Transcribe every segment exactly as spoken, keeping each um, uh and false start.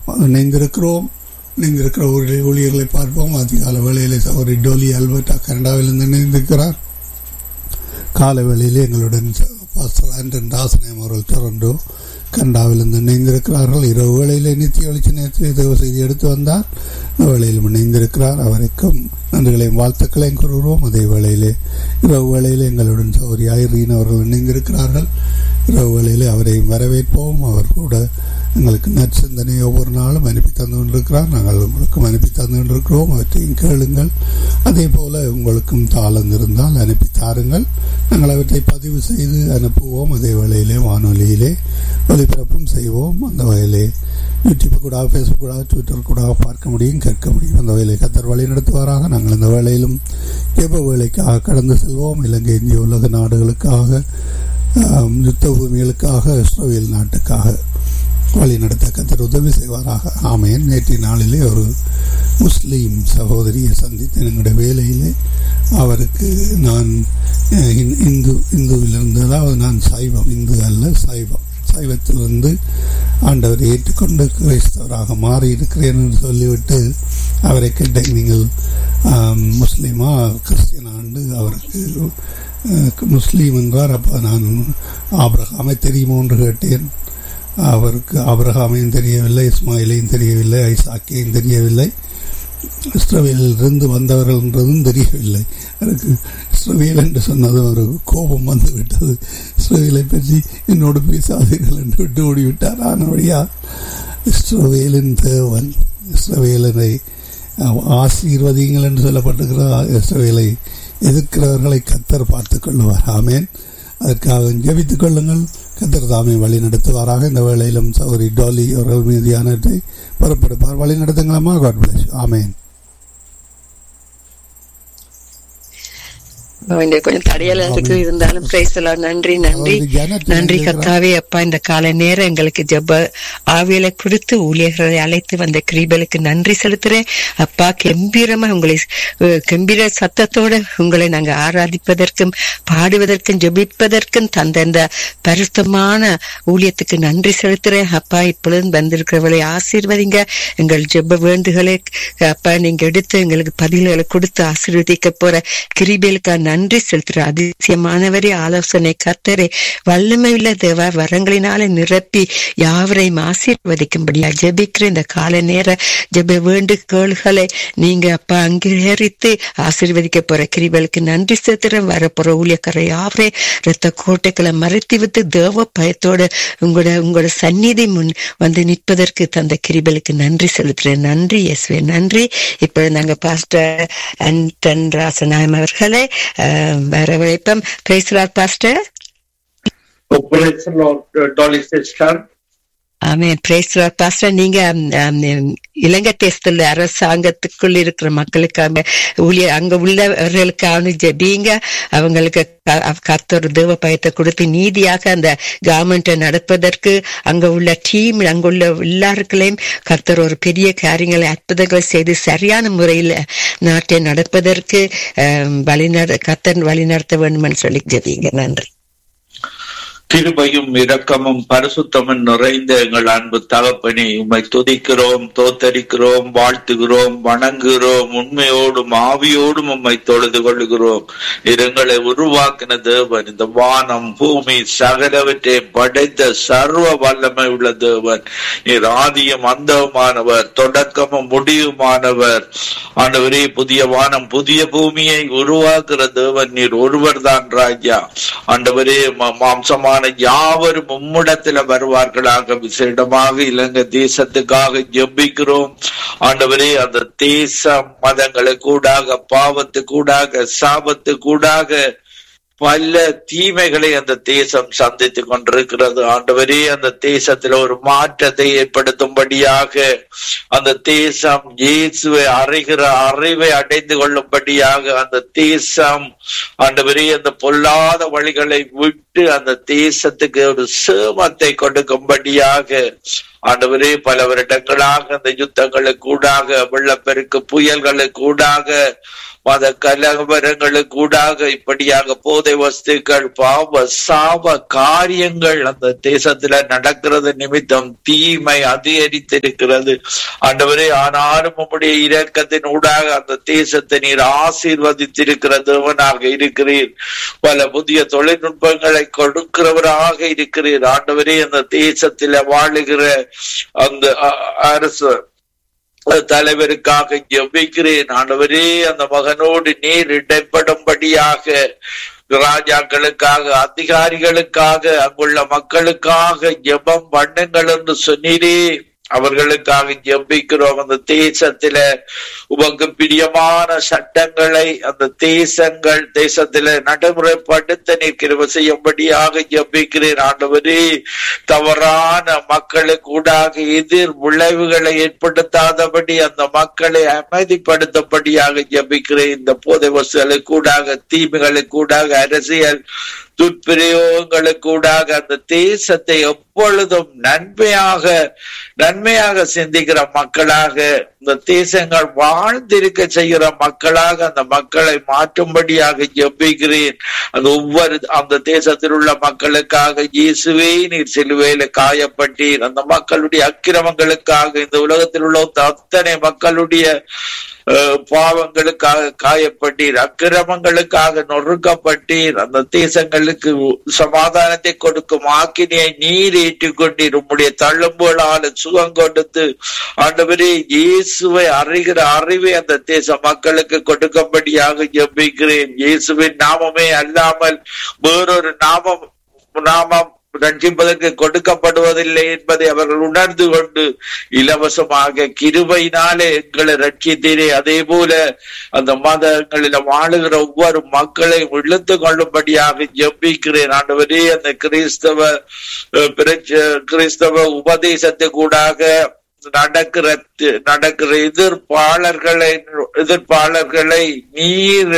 இணைந்திருக்கிறோம். இணைந்திருக்கிற ஊழியர்களை பார்ப்போம். அதிகால வேளையிலே சகோதரி டோலி அல்பர்டா கனடாவிலிருந்து இணைந்திருக்கிறார். கால வேளையிலே எங்களுடன் பாஸ்டர் ஆண்டன் ராசனயம் அவர்கள் டொரண்டோ கனடாவிலிருந்து இணைந்திருக்கிறார்கள். இரவு வேளையிலே நித்திய வெளிச்ச நேரத்தில் தேவ செய்தி எடுத்து வந்தார். இந்த வேளையிலும் இணைந்திருக்கிறார். அவருக்கும் நன்றிகளையும் வாழ்த்துக்களையும் கூறுகிறோம். அதே வேளையிலே இரவு வேளையிலே எங்களுடன் சகோதரி ஐரீன் அவர்கள் இணைந்திருக்கிறார்கள். இரவு வேளையிலே அவரையும் வரவேற்போம். அவர் கூட எங்களுக்கு நற்சிந்தனை ஒவ்வொரு நாளும் அனுப்பி தந்து கொண்டிருக்கிறார். நாங்கள் உங்களுக்கும் அனுப்பி தந்து கொண்டிருக்கிறோம். அவற்றையும் கேளுங்கள். அதே போல உங்களுக்கும் தாளம் இருந்தால் அனுப்பி தாருங்கள். நாங்கள் அவற்றை பதிவு செய்து அனுப்புவோம். அதே வேளையிலே வானொலியிலே ஒலிபரப்பும் செய்வோம். அந்த வகையிலே யூடியூப் கூட, ஃபேஸ்புக் கூட, ட்விட்டர் கூட பார்க்க முடியும், கேட்க முடியும். அந்த வேலையை கத்தர் வழி நடத்துவாராக. நாங்கள் இந்த வேளையிலும் ஜெப வேலைக்காக கடந்து செல்வோம். இலங்கை, இந்திய, உலக நாடுகளுக்காக, யுத்த பூமிகளுக்காக, இஸ்ரவேல் நாட்டுக்காக வழி நடத்த கத்தர் உதவி செய்வாராக. ஆமேன். நேற்றைய நாளிலே ஒரு முஸ்லீம் சகோதரியை சந்தித்த எங்களுடைய வேலையிலே அவருக்கு நான் இந்து இந்துவிலிருந்து, அதாவது நான் சைவம், இந்து அல்ல சைவம், சைவத்திலிருந்து ஆண்டவரை ஏற்றுக்கொண்டு கிறிஸ்தவராக மாறி இருக்கிறேன் என்று சொல்லிவிட்டு அவரை கேட்டேன், நீங்கள் முஸ்லீமா கிறிஸ்டியனாண்டு? அவருக்கு முஸ்லீம் என்றார். அப்போ நான் ஆபிரகாமை தெரியுமோ என்று கேட்டேன். அவருக்கு ஆபிரகாமையும் தெரியவில்லை, இஸ்மாயிலையும் தெரியவில்லை, ஐசாக்கையும் தெரியவில்லை, இஸ்ரவேலிலிருந்து வந்தவர்கள் என்றதும் தெரியவில்லை. எனக்கு இஸ்ரவேல் என்று சொன்னது ஒரு கோபம் வந்து விட்டது. இஸ்ரவேலை பற்றி என்னோடு பேசாதீர்கள் என்று விட்டு ஓடிவிட்டார். ஆனவழியா இஸ்ரவேலின் தேவன், இஸ்ரவேலனை ஆசீர்வதிங்கள் என்று சொல்லப்பட்டிருக்கிற இஸ்ரவேலை எதிர்க்கிறவர்களை கத்தர் பார்த்துக் கொள்வார். ஆமேன். அதற்காக ஜெபித்துக் கொள்ளுங்கள். கத்தர் தாமே வழி நடத்துவாராக. இந்த வேளையிலும் சகோதரி டோலி அவர்கள் மீதியானத்தை புறப்படுப்பார். வழி நடத்துங்களாமா? God plus. ஆமேன். கொஞ்சம் தடையல இருக்கு, இருந்தாலும் நன்றி நன்றி நன்றி கத்தாவே. அப்பா, இந்த கால நேரம் எங்களுக்கு ஜெப ஆவியலை கொடுத்து ஊழியர்களை அழைத்து வந்த கிருபைக்கு நன்றி செலுத்துறேன். அப்பா, கம்பீரமா உங்களை கம்பீர சத்தத்தோட உங்களை நாங்க ஆராதிப்பதற்கும் பாடுவதற்கும் ஜெபிப்பதற்கும் தந்த இந்த பரிசுத்தமான ஊழியத்துக்கு நன்றி செலுத்துறேன். அப்பா, இப்பொழுது வந்திருக்கிறவர்களை ஆசீர்வதிங்க. எங்கள் ஜெப வேண்டுகளை அப்பா நீங்க எடுத்து எங்களுக்கு பதில்களை கொடுத்து ஆசீர்வதிக்க போற கிருபைக்கு நன்றி செலுத்துற. அதிசயமானவரே, ஆலோசனை கர்த்தரே, வல்லமையுள்ள தேவ வரங்களினாலே நிரப்பி யாவரையும் ஆசீர்வதிக்கும்படியா ஜெபிக்கிற இந்த கால நேர ஜெப வேண்டுகோள்களை நீங்க அப்பா அங்கீகரித்து ஆசீர்வதிக்க போற கிருபைக்கு நன்றி செலுத்துற. வரப்போற ஊழியக்காரரை யாவரே இரத்த கோட்டைகளை மறைத்து விட்டு தேவ பயத்தோட உங்களோட உங்களோட சந்நிதி முன் வந்து நிற்பதற்கு தந்த கிருபைக்கு நன்றி செலுத்துறேன். நன்றி இயேசுவே, நன்றி. இப்ப நாங்க பாஸ்டர் ஆண்டன் ராசநாயம் அவர்களை வரவழைப்போம். Praise the Lord pastor. Praise the Lord tally sister. Amen. Praise the Lord pastor. நீங்க இலங்கை தேசத்துல அரசாங்கத்துக்குள் இருக்கிற மக்களுக்காக ஊழிய அங்க உள்ளவர்களுக்கான ஜெபிங்க. அவங்களுக்கு கர்த்தர் தேவ பயத்தை கொடுத்து நீதியாக அந்த கவர்மெண்ட்டை நடப்பதற்கு அங்க உள்ள டீம், அங்க உள்ள எல்லாருக்களையும் கர்த்தர் ஒரு பெரிய காரியங்களை அற்புதங்களை செய்து சரியான முறையில நாட்டை நடப்பதற்கு வழிநட கர்த்தர் வழி நடத்த வேண்டும் சொல்லி ஜெபிங்க. நன்றி. கிருபையும் இரக்கமும் பரிசுத்தமும் நிறைந்த எங்கள் அன்பு தகப்பனே, உம்மை துதிக்கிறோம், தோத்தரிக்கிறோம், வாழ்த்துகிறோம், வணங்குகிறோம். உண்மையோடும் ஆவியோடும் உம்மை தொழுது கொள்கிறோம். எங்களை உருவாக்கின தேவன், இந்த வானம் பூமி சகலவற்றை படைத்த சர்வ வல்லமை உள்ள தேவன். நீர் ஆதியும் அந்தமானவர், தொடக்கமும் முடிவுமானவர். ஆண்டவரே, புதிய வானம் புதிய பூமியை உருவாக்குற தேவன் நீர் ஒருவர் தான் ராஜா. ஆண்டவரே, மாம்சமான யாவரும் உம்மிடத்துல வருவார்களாக. விசேடமாக இலங்கை தேசத்துக்காக ஜெபிக்கிறோம். ஆண்டவரே, அந்த தேச மதங்களை கூடாக, பாவத்து கூடாக, சாபத்து கூடாக பல தீமைகளை அந்த தேசம் சந்தித்துக் கொண்டிருக்கிறது. ஆண்டவரே, அந்த தேசத்துல ஒரு மாற்றத்தை ஏற்படுத்தும்படியாக, அந்த தேசம் இயேசுவை அறிகிற அறிவை அடைந்து கொள்ளும்படியாக, அந்த தேசம் ஆண்டவரே அந்த பொல்லாத வழிகளை விட்டு விட்டு அந்த தேசத்துக்கு ஒரு சேமத்தை கொடுக்கும்படியாக ஆண்டவரே பல வருடங்களாக அந்த யுத்தங்களுக்கு கூடாக, வெள்ளப்பெருக்கு புயல்களுக்கு கூடாக, மத கலவரங்களுக்கு கூடாக, இப்படியாக போதை வஸ்துக்கள், பாவ சாப காரியங்கள் அந்த தேசத்துல நடக்கிறது நிமித்தம் தீமை அதிகரித்திருக்கிறது ஆண்டவரே. ஆனாலும் உம்முடைய இரக்கத்தின் ஊடாக அந்த தேசத்தை நீர் ஆசீர்வதித்திருக்கிற தேவனாக இருக்கிறீர். பல புதிய தொழில்நுட்பங்களை கொடுக்கிறவராக இருக்கிறீர் ஆண்டவரே. அந்த தேசத்தில வாழுகிற அந்த அரசு தலைவருக்காக ஜெபிக்கிறேன் ஆண்டவரே. அந்த மகனோடு நீர் இடைப்படும்படியாக, ராஜாக்களுக்காக, அதிகாரிகளுக்காக, அங்குள்ள மக்களுக்காக ஜெபம் பண்ணுங்கள் என்று சொன்னீரே. அவர்களுக்காக ஜெபிக்கிறோம். அந்த தேசத்தில உமக்கு பிரியமான சட்டங்களை அந்த தேசங்கள் தேசத்தில நடைமுறைப்படுத்த நீர் கிருபை செய்யும்படியாக ஜெபிக்கிறேன் ஆண்டவரே. தவறான மக்களுக்கு ஊடாக எதிர் விளைவுகளை ஏற்படுத்தாதபடி அந்த மக்களை அமைதிப்படுத்தபடியாக ஜெபிக்கிறேன். இந்த போதை வசூலுக்கு ஊடாக, தீமைகளுக்கு ஊடாக, அரசியல் துட்பிரயோகங்களுக்கு ஊடாக அந்த தேசத்தை எப்பொழுதும் நன்மையாக நன்மையாக சிந்திக்கிற மக்களாக, இந்த தேசங்கள் வாழ்ந்திருக்க செய்கிற மக்களாக அந்த மக்களை மாற்றும்படியாக ஜெபிக்கிறேன். அந்த ஒவ்வொரு அந்த தேசத்தில் உள்ள மக்களுக்காக இயேசுவே நீர் சிலுவையில காயப்பட்டீர். அந்த மக்களுடைய அக்கிரமங்களுக்காக, இந்த உலகத்தில் உள்ள அத்தனை மக்களுடைய பாவங்களுக்காக காயப்பட்டீர், அக்கிரமங்களுக்காக நொறுக்கப்பட்டீர். அந்த தேசங்களுக்கு சமாதானத்தை கொடுக்கும் ஆக்கினியை நீர் ஏற்றுக்கொண்டீர். உம்முடைய தள்ளும்போலால சுகம் கொடுத்து ஆண்டவரே இயேசுவை அறிகிற அறிவை அந்த தேச மக்களுக்கு கொடுக்கும்படியாக ஜெபிக்கிறேன். இயேசுவின் நாமமே அல்லாமல் வேறொரு நாமம் நாமம் ரட்சிப்பதற்கு கொடுக்கப்படுவதில்லை என்பதை அவர்கள் உணர்ந்து கொண்டு இலவசமாக கிருபையினாலே எங்களை ரட்சித்தீரே. அதே போல அந்த மதங்களில் வாழுகிற ஒவ்வொரு மக்களையும் இழுத்து கொள்ளும்படியாக ஜெபிக்கிறேன் ஆண்டவரே. அந்த கிறிஸ்தவ கிறிஸ்தவ உபதேசத்துக்கு கூடாக நடக்கிற நடக்கிற எதிர்ப்பாளர்களை எதிர்ப்பாளர்களை நீர்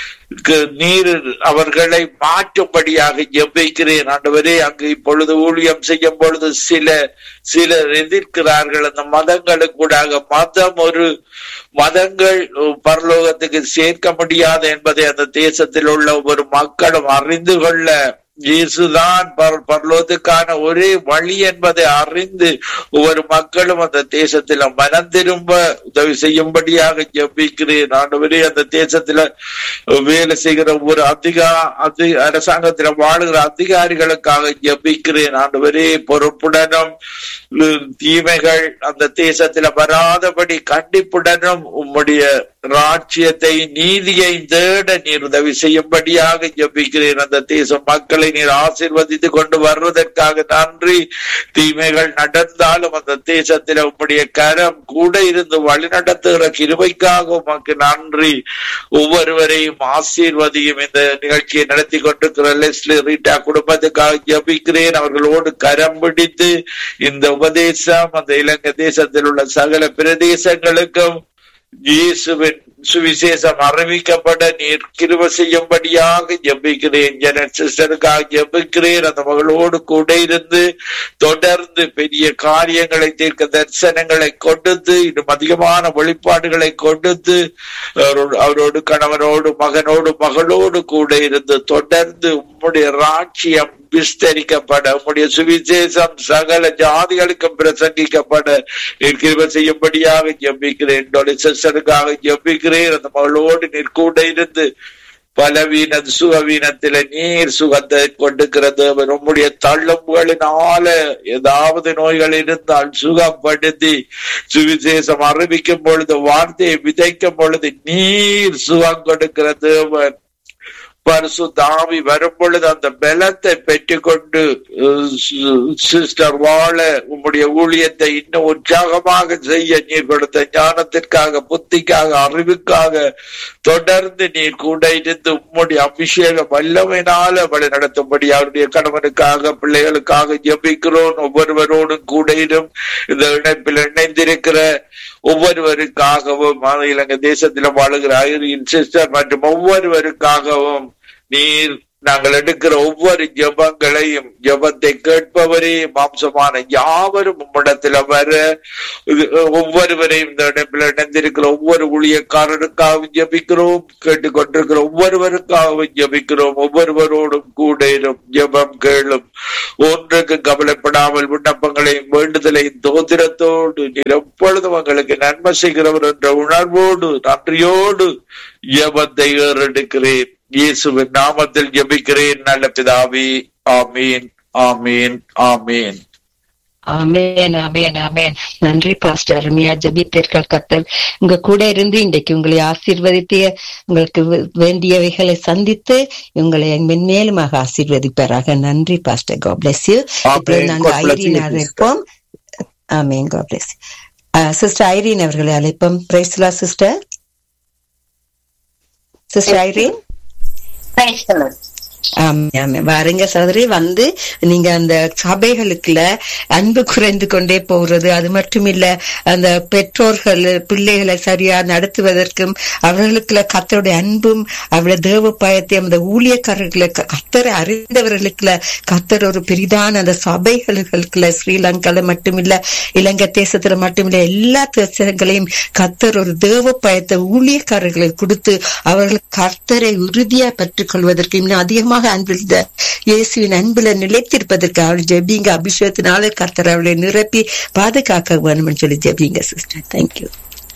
நீர் அவர்களை மாற்றும்படியாக ஜெபிக்கிறேன் ஆண்டவரே. அங்கு இப்பொழுது ஊழியம் செய்யும் பொழுது சில சிலர் எதிர்க்கிறார்கள். அந்த மதங்களுக்கு கூடாக மதம் ஒரு மதங்கள் பரலோகத்துக்கு சேர்க்க முடியாது என்பதை அந்த தேசத்தில் உள்ள ஒவ்வொரு மக்களும் அறிந்து கொள்ள, இயேசுதான் பரலோகத்துக்கான ஒரே வழி என்பதை அறிந்து ஒவ்வொரு மக்களும் அந்த தேசத்தில மனம் திரும்ப உதவி செய்யும்படியாக ஜெபிக்கிறேன் ஆண்டவரே. அந்த தேசத்துல வேலை செய்கிற ஒவ்வொரு அதிகா அதி அரசாங்கத்தில வாழுகிற அதிகாரிகளுக்காக ஜெபிக்கிறேன் ஆண்டவரே. பொறுப்புடனும் தீமைகள் அந்த தேசத்தில வராதபடி கண்டிப்புடனும் உம்முடைய ராஜ்யத்தை நீதியை தேட நீர் உதவி செய்யும்படியாக ஜெபிக்கிறேன். அந்த தேச மக்களை நீர் ஆசீர்வதித்து கொண்டு வருவதற்காக நன்றி. தீமைகள் நடந்தாலும் அந்த தேசத்தில் உம்முடைய கரம் கூட இருந்து வழி நடத்துகிற கிருபைக்காக உமக்கு நன்றி. ஒவ்வொருவரையும் ஆசீர்வதியும். இந்த நிகழ்ச்சியை நடத்தி கொண்டிருக்கிற லெஸ்லி ரீட்டா குடும்பத்துக்காக ஜெபிக்கிறேன். அவர்களோடு கரம் பிடித்து இந்த உபதேசம் அந்த இலங்கை தேசத்தில் உள்ள சகல பிரதேசங்களுக்கும் இயேசுவின் சுவிசேஷம் அறிவிக்கப்பட நீர் கிருபை செய்யும்படியாக ஜெபிக்கிறேன். ஜெனட் சிஸ்டருக்காக ஜெபிக்கிறேன். அந்த மகளோடு கூட இருந்து தொடர்ந்து பெரிய காரியங்களை தீர்க்க தரிசனங்களை கொடுத்து இன்னும் அதிகமான வெளிப்பாடுகளை கொடுத்து அவரோடு கணவனோடு மகனோடு மகளோடு கூட இருந்து தொடர்ந்து உம்முடைய ராஜ்யம் விஸ்தரிக்கப்பட, உம்முடைய சுவிசேஷம் சகல ஜாதிகளுக்கும் பிரசங்கிக்கப்பட நீர் கிருபை செய்யும்படியாக ஜெபிக்கிறேன். சிஸ்டருக்காக ஜெபிக்கிறேன். அந்த மகளோடு நீர் கூட இருந்து பலவீன சுகவீனத்தில நீர் சுகத்தை கொடுக்கிறது. உம்முடைய தள்ளும்புகளினால ஏதாவது நோய்கள் இருந்தால் சுகப்படுத்தி சுவிசேஷம் அறிவிக்கும் பொழுது, வார்த்தையை விதைக்கும் பொழுது நீர் சுகம் கொடுக்கிறது. பரிசுத்த ஆவி வரும் பொழுது அந்த பலத்தை பெற்றுக்கொண்டு சிஸ்டர் வாழ உம்முடைய ஊழியத்தை இன்னும் உற்சாகமாக செய்ய நீர் கொடுத்த ஞானத்திற்காக, புத்திக்காக, அறிவுக்காக தொடர்ந்து நீர் கூட இருந்து உம்முடைய அபிஷேக வல்லமையினால வழி நடத்தும்படி அவருடைய கணவனுக்காக பிள்ளைகளுக்காக ஜெபிக்கிறோம். ஒவ்வொருவரோடும் கூட இரும். இந்த இணைப்பில் இணைந்திருக்கிற ஒவ்வொருவருக்காகவும் இலங்கை தேசத்தில் வாழுகிற ஐரின் சிஸ்டர் மற்றும் ஒவ்வொருவருக்காகவும் நீர் நாங்கள் எடுக்கிற ஒவ்வொரு ஜபங்களையும் ஜபத்தை கேட்பவரே மாம்சமான யாவரும் உம்மிடத்தில் வர ஒவ்வொருவரையும் இந்த இடத்தில் இணைந்திருக்கிற ஒவ்வொரு ஊழியக்காரருக்காகவும் ஜபிக்கிறோம், கேட்டுக்கொண்டிருக்கிற ஒவ்வொருவருக்காகவும் ஜபிக்கிறோம். ஒவ்வொருவரோடும் கூட ஜபம் கேளும், ஒன்றுக்கு கவலைப்படாமல் விண்ணப்பங்களையும் வேண்டுதலையும் தோத்திரத்தோடு நீர் எப்பொழுதும் எங்களுக்கு நன்மை செய்கிறவர் என்ற உணர்வோடு நன்றியோடு ஜபத்தை ஏறெடுக்கிறேன். இயேசுவின் நாமத்தில் ஜெபிக்கிறேன் நல்ல பிதாவே. ஆமீன், ஆமீன், ஆமீன். ஆமேன், ஆமேன், ஆமேன். நன்றி பாஸ்டர், அருமையா ஜெபித்தீர்கள். கர்த்தர் உங்க கூட இருந்து இன்றைக்கு உங்களை ஆசீர்வதித்து உங்களுக்கு வேண்டியவைகளை சந்தித்து உங்களை மென்மேலுமாக ஆசீர்வதிப்பாராக. நன்றி பாஸ்டர். God bless you. இப்போ நாங்கள் ஐரீன் அழைப்போம். ஆமேன். God bless you. Sister Zareen அவர்களை அழைப்போம். Praise the Lord sister. Sister Zareen வாருங்க சகோதரி. வந்து நீங்க அந்த சபைகளுக்குள்ள அன்பு குறைந்து கொண்டே போறது, அது மட்டும் இல்ல அந்த பெற்றோர்கள் பிள்ளைகளை சரியா நடத்துவதற்கும் அவர்களுக்குள்ள கர்த்தருடைய அன்பும் அவருடைய தேவ பயத்தையும் அந்த ஊழியக்காரர்களை கர்த்தரை அறிந்தவர்களுக்குள்ள கர்த்தர் ஒரு பெரிதான அந்த சபைகளுக்குள்ள ஸ்ரீலங்கால மட்டுமில்ல இலங்கை தேசத்துல மட்டுமில்ல எல்லா தேசங்களையும் கர்த்தர் ஒரு தேவ பயத்தை ஊழியக்காரர்களை கொடுத்து அவர்கள் கர்த்தரை உறுதியா பெற்றுக் கொள்வதற்கு இன்னும் அதிகமாக அன்பில் இயேசுவின் அன்புல நிலைத்திருப்பதற்கு அவள் ஜெபிங்க. அபிஷேகத்தினால கர்த்தர் அவளை நிரப்பி பாதுகாக்க வேணும்னு சொல்லி ஜெபிங்க சிஸ்டர். தேங்க்யூ.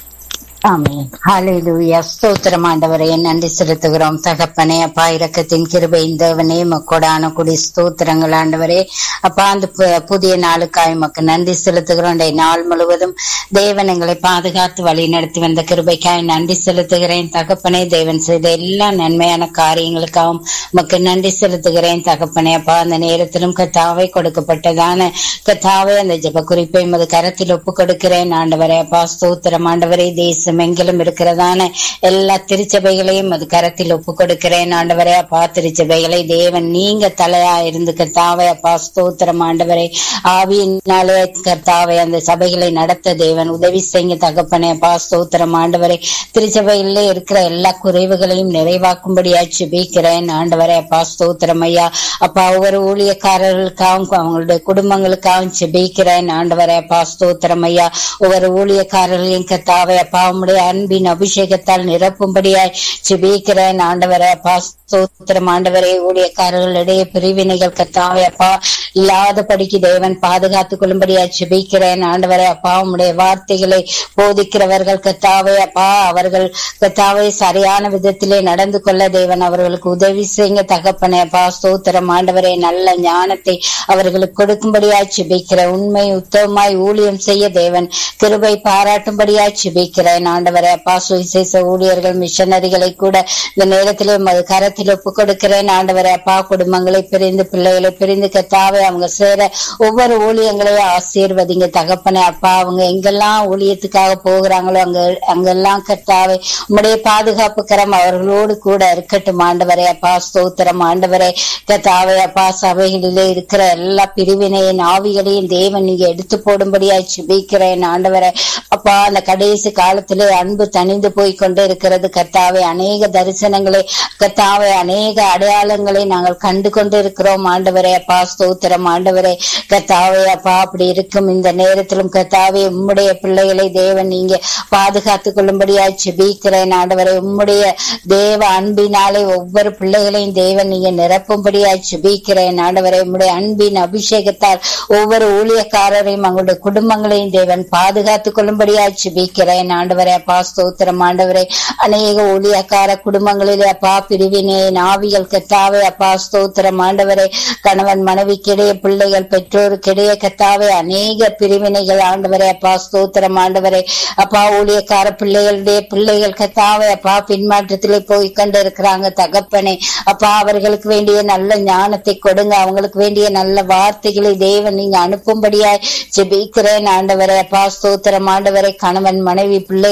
ஆமென். ஹல்லேலூயா. ஸ்தோத்திரம் ஆண்டவரே, நன்றி செலுத்துகிறோம் தகப்பனே. அப்பா இரக்கத்தின் கிருபையின் தேவனே, மக்கோடான குடி ஸ்தோத்திரங்கள் ஆண்டவரே. அப்பா அந்த புதிய நாளுக்காய் மக்கு நன்றி செலுத்துகிறோம். நாள் முழுவதும் தேவன் எங்களை பாதுகாத்து வழி நடத்தி வந்த கிருபைக்காய் நன்றி செலுத்துகிறேன் தகப்பனே. தேவன் செய்த எல்லா நன்மையான காரியங்களுக்காகவும் மக்கு நன்றி செலுத்துகிறேன் தகப்பனே. அப்பா அந்த நேரத்திலும் கத்தாவை கொடுக்கப்பட்டதான கத்தாவை அந்த ஜெப குறிப்பை மது கரத்தில் ஒப்பு கொடுக்கிறேன் ஆண்டவரே. அப்பா ஸ்தோத்திரம் ஆண்டவரே. தேசம் எங்கிலும் இருக்கிறதான எல்லா திருச்சபைகளையும் அது கரத்தில் ஒப்பு கொடுக்கிறேன் ஆண்டவரே. அப்பா திருச்சபைகளை தேவன் நீங்க தலையா இருந்து கர்த்தாவே அப்பா ஸ்தோத்திரம் ஆண்டவரே. ஆவியினாலே கர்த்தாவே அந்த சபைகளை நடத்த தேவன் உதவி செய்ய தகப்பனே. அப்பா ஸ்தோத்திரம் ஆண்டவரே. திருச்சபைகளிலே இருக்கிற எல்லா குறைவுகளையும் நிறைவாக்கும்படியா ஜெபிக்கிறேன் ஆண்டவரே. அப்பா ஸ்தோத்திரம் ஐயா. அப்பா ஒவ்வொரு ஊழியக்காரர்களுக்காகவும் அவங்களுடைய குடும்பங்களுக்காகவும் ஜெபிக்கிறேன் ஆண்டவரே. அப்பா ஸ்தோத்திரம் ஐயா. ஒவ்வொரு ஊழியக்காரர்களையும் கர்த்தாவே அப்பா உம்முடைய அன்பின் அபிஷேகத்தால் நிரப்பும்படியாய் ஜெபிக்கிறேன் ஆண்டவரே. அப்பா ஸ்தோத்திரம் ஆண்டவரே. ஊழியக்காரர்களிடையே பிரிவினைகள் கர்த்தாவே அப்பா இல்லாதபடிக்கு தேவன் பாதுகாத்துக் கொள்ளும்படியா ஜெபிக்கிறேன் ஆண்டவரே. அப்பா உம்முடைய வார்த்தைகளை போதிக்கிறவர்கள் கர்த்தாவே அப்பா அவர்கள் கர்த்தாவே சரியான விதத்திலே நடந்து கொள்ள தேவன் அவர்களுக்கு உதவி செய்ய தகப்பனே. அப்பா ஸ்தோத்திரம் ஆண்டவரே. நல்ல ஞானத்தை அவர்களுக்கு கொடுக்கும்படியா ஜெபிக்கிறேன். உண்மை உத்தமமாய் ஊழியம் செய்ய தேவன் கிருபை பாராட்டும்படியா ஜெபிக்கிறேன் ஆண்டவரே. அப்பா சுவிசேஷ ஊழியர்கள் மிஷனரிகளை கூட இந்த நேரத்திலே மது கரத்தில் ஒப்பு கொடுக்கிறேன் ஆண்டவரே. அப்பா குடும்பங்களை பிரிந்து பிள்ளைகளை பிரிந்து கத்தாவே அவங்க சேர ஒவ்வொரு ஊழியங்களையும் ஆசீர்வதிங்க தகப்பனே. அப்பா அவங்க எங்கெல்லாம் ஊழியத்துக்காக போகிறாங்களோ அங்க அங்கெல்லாம் கத்தாவே உம்முடைய பாதுகாப்பு கரம் அவர்களோடு கூட இருக்கட்டும் ஆண்டவரே. அப்பா ஸ்தோத்திரம் ஆண்டவரே. கத்தாவே அப்பா சபைகளிலே இருக்கிற எல்லா பிரிவினையின் ஆவிகளையும் தேவன் நீங்க எடுத்து போடும்படியா ஜெபிக்கிறேன் ஆண்டவரே. அப்பா அந்த கடைசி காலத்திலே அன்பு தணிந்து போய் கொண்டே இருக்கிறது கர்த்தாவே. அநேக தரிசனங்களை கர்த்தாவே அநேக அடையாளங்களை நாங்கள் கண்டு கொண்டு இருக்கிறோம் ஆண்டவரே. அப்பா ஸ்தோத்திரம் ஆண்டவரே. கர்த்தாவே அப்பா அப்படி இருக்கும் இந்த நேரத்திலும் கர்த்தாவே உம்முடைய பிள்ளைகளை தேவன் நீங்க பாதுகாத்துக் கொள்ளும்படியா ஜெபிக்கிறேன் ஆண்டவரே. உம்முடைய தேவ அன்பினாலே ஒவ்வொரு பிள்ளைகளையும் தேவன் நீங்க நிரப்பும்படியா ஜெபிக்கிறேன் ஆண்டவரே. உம்முடைய அன்பின் அபிஷேகத்தால் ஒவ்வொரு ஊழியக்காரரையும் அவங்களுடைய குடும்பங்களையும் தேவன் பாதுகாத்துக் கொள்ளும்படியா ஜெபிக்கிறேன் ஆண்டவரே. அப்பா ஸ்தோத்திரம் ஆண்டவரே. அநேக ஊழியக்கார குடும்பங்களிலே அப்பா பிரிவினை ஆவிகள் கத்தாவே அப்பா ஸ்தோத்திரம் ஆண்டவரே. கணவன் மனைவிக்கிடையே பிள்ளைகள் பெற்றோருக்கிடையே கத்தாவே அநேக பிரிவினைகள் ஆண்டவரே. அப்பா ஸ்தோத்திரம் ஆண்டவரே. அப்பா ஊழியக்கார பிள்ளைகளுடைய பிள்ளைகள் கத்தாவே அப்பா பின்மாற்றத்திலே போய் கொண்டு இருக்கிறாங்க தகப்பனே. அப்பா அவர்களுக்கு வேண்டிய நல்ல ஞானத்தை கொடுங்க. அவங்களுக்கு வேண்டிய நல்ல வார்த்தைகளை தேவன் நீங்க அனுப்பும்படியாய் ஜெபிக்கிறேன் ஆண்டவரே. அப்பா ஸ்தோத்திரம் ஆண்டவரே. கணவன் மனைவி பிள்ளைகள்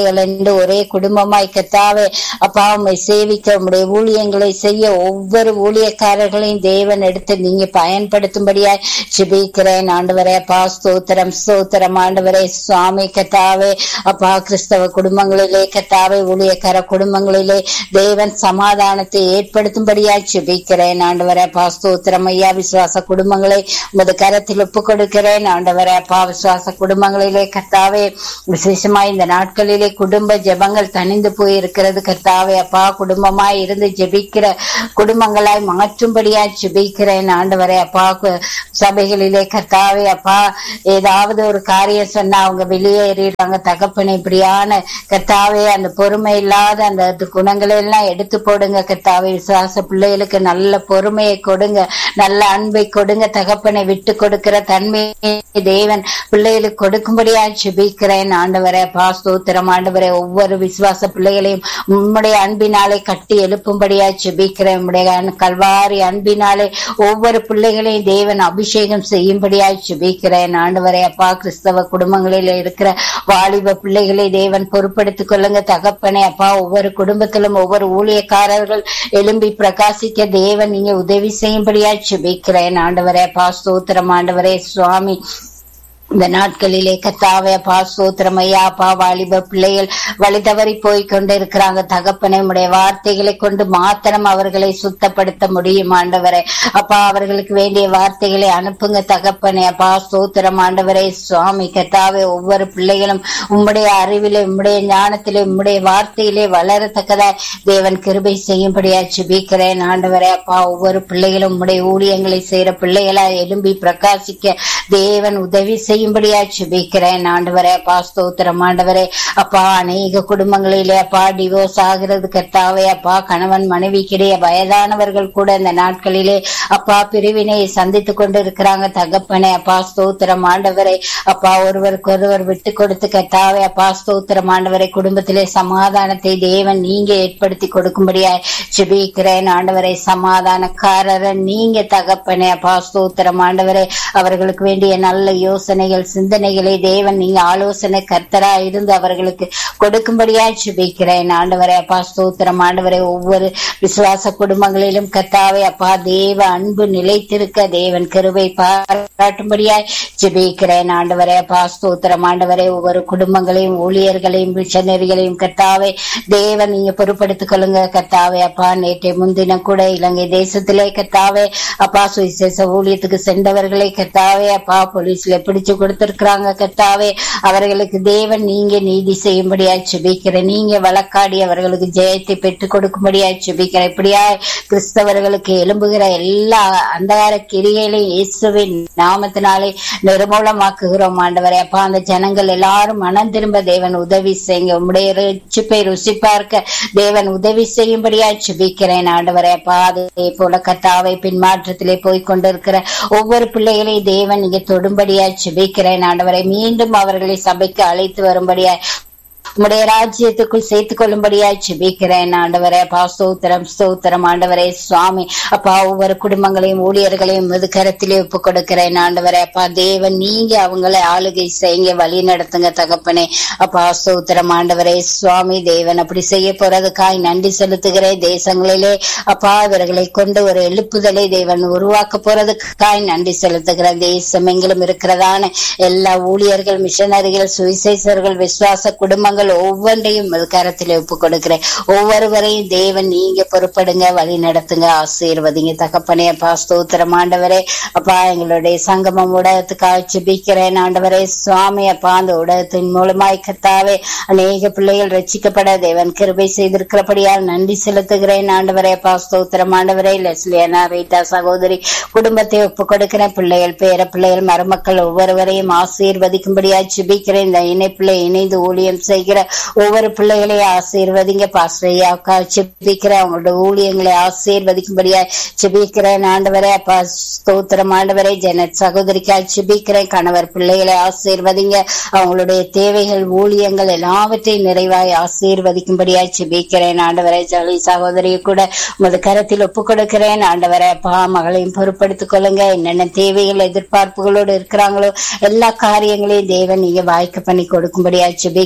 பிள்ளைகள் என்று ஒரே குடும்பமாய் கத்தாவே அப்பா உம்மை சேவிக்க உம்முடைய ஊழியங்களை செய்ய ஒவ்வொரு ஊழியக்காரர்களையும் தேவன் எடுத்து நீங்க பயன்படுத்தும்படியாய் ஜெபிக்கிறேன் ஆண்டவரே. அப்பா ஸ்தோத்திரம் ஸ்தோத்திரம் ஆண்டவரே. சுவாமி கத்தாவே அப்பா கிறிஸ்தவ குடும்பங்களிலே கத்தாவே ஊழியக்கார குடும்பங்களிலே தேவன் சமாதானத்தை ஏற்படுத்தும்படியாய் ஜெபிக்கிறேன் ஆண்டவரே. அப்பா ஸ்தோத்திரம் ஐயா. விசுவாச குடும்பங்களை உமது கரத்தில் ஒப்பு கொடுக்கிறேன் ஆண்டவரே. அப்பா விசுவாச குடும்பங்களிலே கத்தாவே விசேஷமாய் இந்த நாட்களிலே குடும்ப ஜெபங்கள் தனிந்து போயிருக்கிறது கத்தாவே. அப்பா குடும்பமாய் இருந்து ஜெபிக்கிற குடும்பங்களாய் மாற்றும்படியாய் ஜெபிக்கிறேன் ஆண்டவரே. அப்பா சபைகளிலே கத்தாவே அப்பா ஏதாவது ஒரு காரியம் சொன்னா அவங்க வெளியேறிடுறாங்க தகப்பனை. இப்படியான கத்தாவே அந்த பொறுமை இல்லாத அந்த குணங்களை எல்லாம் எடுத்து போடுங்க கத்தாவே. விசுவாச பிள்ளைகளுக்கு நல்ல பொறுமையை கொடுங்க, நல்ல அன்பை கொடுங்க தகப்பனை. விட்டு கொடுக்கிற தன்மையை தேவன் பிள்ளைகளுக்கு கொடுக்கும்படியா ஜெபிக்கிறேன் ஆண்டவரே. அப்பா ஸ்தோத்திரம் ஆண்டவரே. ஒவ்வொரு விசுவாச பிள்ளைகளையும் உம்முடைய அன்பினாலே கட்டி எழுப்பும்படியா ஜெபிக்கிறேன். உம்முடைய கல்வாரி அன்பினாலே ஒவ்வொரு பிள்ளைகளையும் தேவன் அபிஷேகம் செய்யும்படியா ஜெபிக்கிறேன் ஆண்டவரே. அப்பா கிறிஸ்தவ குடும்பங்களில் இருக்கிற வாலிப பிள்ளைகளை தேவன் பொறுப்படுத்திக் கொள்ளுங்க தகப்பனே. அப்பா ஒவ்வொரு குடும்பத்திலும் ஒவ்வொரு ஊழியக்காரர்கள் எழும்பி பிரகாசிக்க தேவன் நீங்க உதவி செய்யும்படியா ஜெபிக்கிறேன் ஆண்டவரே. அப்பா ஸ்தோத்திரம் ஆண்டவரே. சுவாமி இந்த நாட்களிலே கத்தாவே அப்பா ஸ்தோத்திரம் ஐயா. அப்பா வாலிப பிள்ளைகள் வழி தவறி போய் கொண்டு இருக்கிறாங்க தகப்பனை. உடைய வார்த்தைகளை கொண்டு மாத்திரம் அவர்களை சுத்தப்படுத்த முடியும் ஆண்டவரே. அப்பா அவர்களுக்கு வேண்டிய வார்த்தைகளை அனுப்புங்க தகப்பனே. அப்பா ஸ்தோத்திரம் ஆண்டவரே. சுவாமி கத்தாவே ஒவ்வொரு பிள்ளைகளும் உம்முடைய அறிவிலே உம்முடைய ஞானத்திலே உம்முடைய வார்த்தையிலே வளரத்தக்கதா தேவன் கிருபை செய்யும்படியா ஜெபிக்கிறேன் ஆண்டவரே. அப்பா ஒவ்வொரு பிள்ளைகளும் உம்முடைய ஊழியங்களை செய்யற பிள்ளைகளா எழும்பி பிரகாசிக்க தேவன் உதவி செய்யும்படியா ஜெபிக்கிறேன் ஆண்டவரே. அப்பா ஸ்தோத்திரம் ஆண்டவரே. அப்பா அநேக குடும்பங்களிலே அப்பா டிவோர்ஸ் ஆகிறது கர்த்தாவே. அப்பா கணவன் மனைவிக்கிடையே வயதானவர்கள் கூட இந்த நாட்களிலே அப்பா பிரிவினை சந்தித்து கொண்டு இருக்கிறாங்க தகப்பனே. அப்பா ஸ்தோத்திரம் ஆண்டவரே. அப்பா ஒருவருக்கு ஒருவர் விட்டு கொடுத்து கர்த்தாவே அப்பா ஸ்தோத்திரம் ஆண்டவரே. குடும்பத்திலே சமாதானத்தை தேவன் நீங்க ஏற்படுத்தி கொடுக்கும்படியா ஜெபிக்கிறேன் ஆண்டவரே. சமாதானக்காரர் நீங்க தகப்பனே. அப்பா ஸ்தோத்திரம் ஆண்டவரே. அவர்களுக்கு வேண்டிய நல்ல யோசனைகள் சிந்தனைகளை தேவன் நீங்க ஆலோசனை கர்த்தரா இருந்து அவர்களுக்கு கொடுக்கும்படியா ஜெபிக்கிறேன் ஆண்டவரே. அப்பா ஸ்தோத்திரம் ஆண்டவரே. ஒவ்வொரு விசுவாச குடும்பங்களிலும் கர்த்தாவே அப்பா தேவ அன்பு நிலைத்திருக்க தேவன் கிருபை பாராட்டும்படியாய் ஜெபிக்கிறேன் ஆண்டவரே. அப்பா ஸ்தோத்திரம் ஆண்டவரே. ஒவ்வொரு குடும்பங்களையும் ஊழியர்களையும் மிஷனரிகளையும் கர்த்தாவே தேவன் நீங்க பொறுப்படுத்திக் கொள்ளுங்க கர்த்தாவே. அப்பா நேற்றை முன்தினம் கூட இலங்கை தேசத்திலே கர்த்தாவே அப்பா சுவிசேஷ ஊழியத்துக்கு சென்றவர்களை கர்த்தாவே அப்பா போலீஸ்ல பிடிச்சு கொடுத்திருக்கிறாங்க கர்த்தாவே. அவர்களுக்கு தேவன் நீங்க நீதி செய்யும்படியா ஜெபிக்கிறேன். நீங்க வழக்காடி அவர்களுக்கு ஜெயத்தை பெற்றுக் கொடுக்கும்படியா ஜெபிக்கிறேன். இப்படியா கிறிஸ்தவர்களுக்கு எழும்புகிற எல்லா அந்தகார கிரியைகளையும் இயேசுவின் நாமத்தினாலே நிர்மூலமாக்குகிறோம் ஆண்டவரே. அப்பா அந்த ஜனங்கள் எல்லாரும் மனம் திரும்ப தேவன் உதவி செய்யுங்க. உம்முடைய ரட்சிப்பை ருசி பார்க்க தேவன் உதவி செய்யும்படியா ஜெபிக்கிறேன் ஆண்டவரே. அப்பா அதே போல கர்த்தாவை பின்மாற்றத்திலே போய் கொண்டிருக்கிற ஒவ்வொரு பிள்ளைகளையும் தேவன் நீங்க தொடும்படியா ஜெபிக்கிறேன் ஆண்டவரை. மீண்டும் அவர்களை சபைக்கு அழைத்து வரும்படியா உம்முடைய ராஜ்யத்துக்குள் சேர்த்துக் கொள்ளும்படியாய் ஜெபிக்கிறேன் ஆண்டவரே. அப்பா ஸ்தோத்திரம் ஸ்தோத்திரம் ஆண்டவரே. சுவாமி அப்பா ஒவ்வொரு குடும்பங்களையும் ஊழியர்களையும் முது கரத்திலே ஒப்பு கொடுக்கிறேன் ஆண்டவரே. அப்பா தேவன் நீங்க அவங்களை ஆளுகை செய்ய வழி நடத்துங்க தகப்பனே. அப்பா ஸ்தோத்திரம் ஆண்டவரே. சுவாமி தேவன் அப்படி செய்ய போறதுக்காய் நன்றி செலுத்துகிறேன். தேசங்களிலே அப்பா இவர்களை கொண்டு ஒரு எழுப்புதலை தேவன் உருவாக்க போறதுக்காய் நன்றி செலுத்துகிறேன். தேசம் எங்கிலும் இருக்கிறதான எல்லா ஊழியர்கள் மிஷனரிகள் சுவிசேஷர்கள் விசுவாச குடும்பங்கள் ஒவ்வொன்றையும் கரத்திலே ஒப்பு கொடுக்கிறேன். ஒவ்வொருவரையும் தேவன் நீங்க பொறுப்படுங்க, வழி நடத்துங்க, ஆசீர்வதிங்க தகப்பனே. அப்பா ஸ்தோத்திரம் ஆண்டவரே. அப்பா எங்களுடைய சங்கமம் ஊடகத்துக்காக ஜெபிக்கிறேன் ஆண்டவரே. சுவாமி அப்பா அந்த ஊடகத்தின் மூலமாய் கர்த்தாவே அநேக பிள்ளைகள் ரட்சிக்கப்பட தேவன் கிருபை செய்திருக்கிறபடியால் நன்றி செலுத்துகிறேன் ஆண்டவரே. அப்பா ஸ்தோத்திரம் ஆண்டவரே. லெஸ்லியானா ரீட்டா சகோதரி குடும்பத்தை ஒப்பு கொடுக்கிறேன். பிள்ளைகள் பேர பிள்ளைகள் மருமக்கள் ஒவ்வொருவரையும் ஆசீர்வதிக்கும்படியா ஜெபிக்கிறேன். இந்த இணைப்பிள்ளை இணைந்து ஊழியம் செய்கிற ஒவ்வொரு பிள்ளைகளையும் ஆசீர்வதிங்க. பாஸ்ரையாக்கா ஜெபிக்கிற அவங்களோட ஊழியங்களை ஆசீர்வதிக்கும்படியா ஜெபிக்கிறேன் ஆண்டவரே. அப்பா ஸ்தோத்திரம் ஆண்டவரே. ஜெனட் சகோதரிக்கா ஜெபிக்கிறேன். கணவர் பிள்ளைகளை ஆசீர்வதிங்க. அவங்களுடைய தேவைகள் ஊழியங்கள் எல்லாவற்றையும் நிறைவாய் ஆசீர்வதிக்கும்படியா ஜெபிக்கிறேன் ஆண்டவரே. ஜலி சகோதரியை கூட உமது கரத்தில் ஒப்பு கொடுக்கிறேன் ஆண்டவரே. அப்பா மகளையும் பொறுப்படுத்திக் கொள்ளுங்க. என்னென்ன தேவைகள் எதிர்பார்ப்புகளோடு இருக்கிறாங்களோ எல்லா காரியங்களையும் தேவன் நீங்க வாய்க்க பண்ணி கொடுக்கும்படியா ஜெபிக்கிறேன். இந்த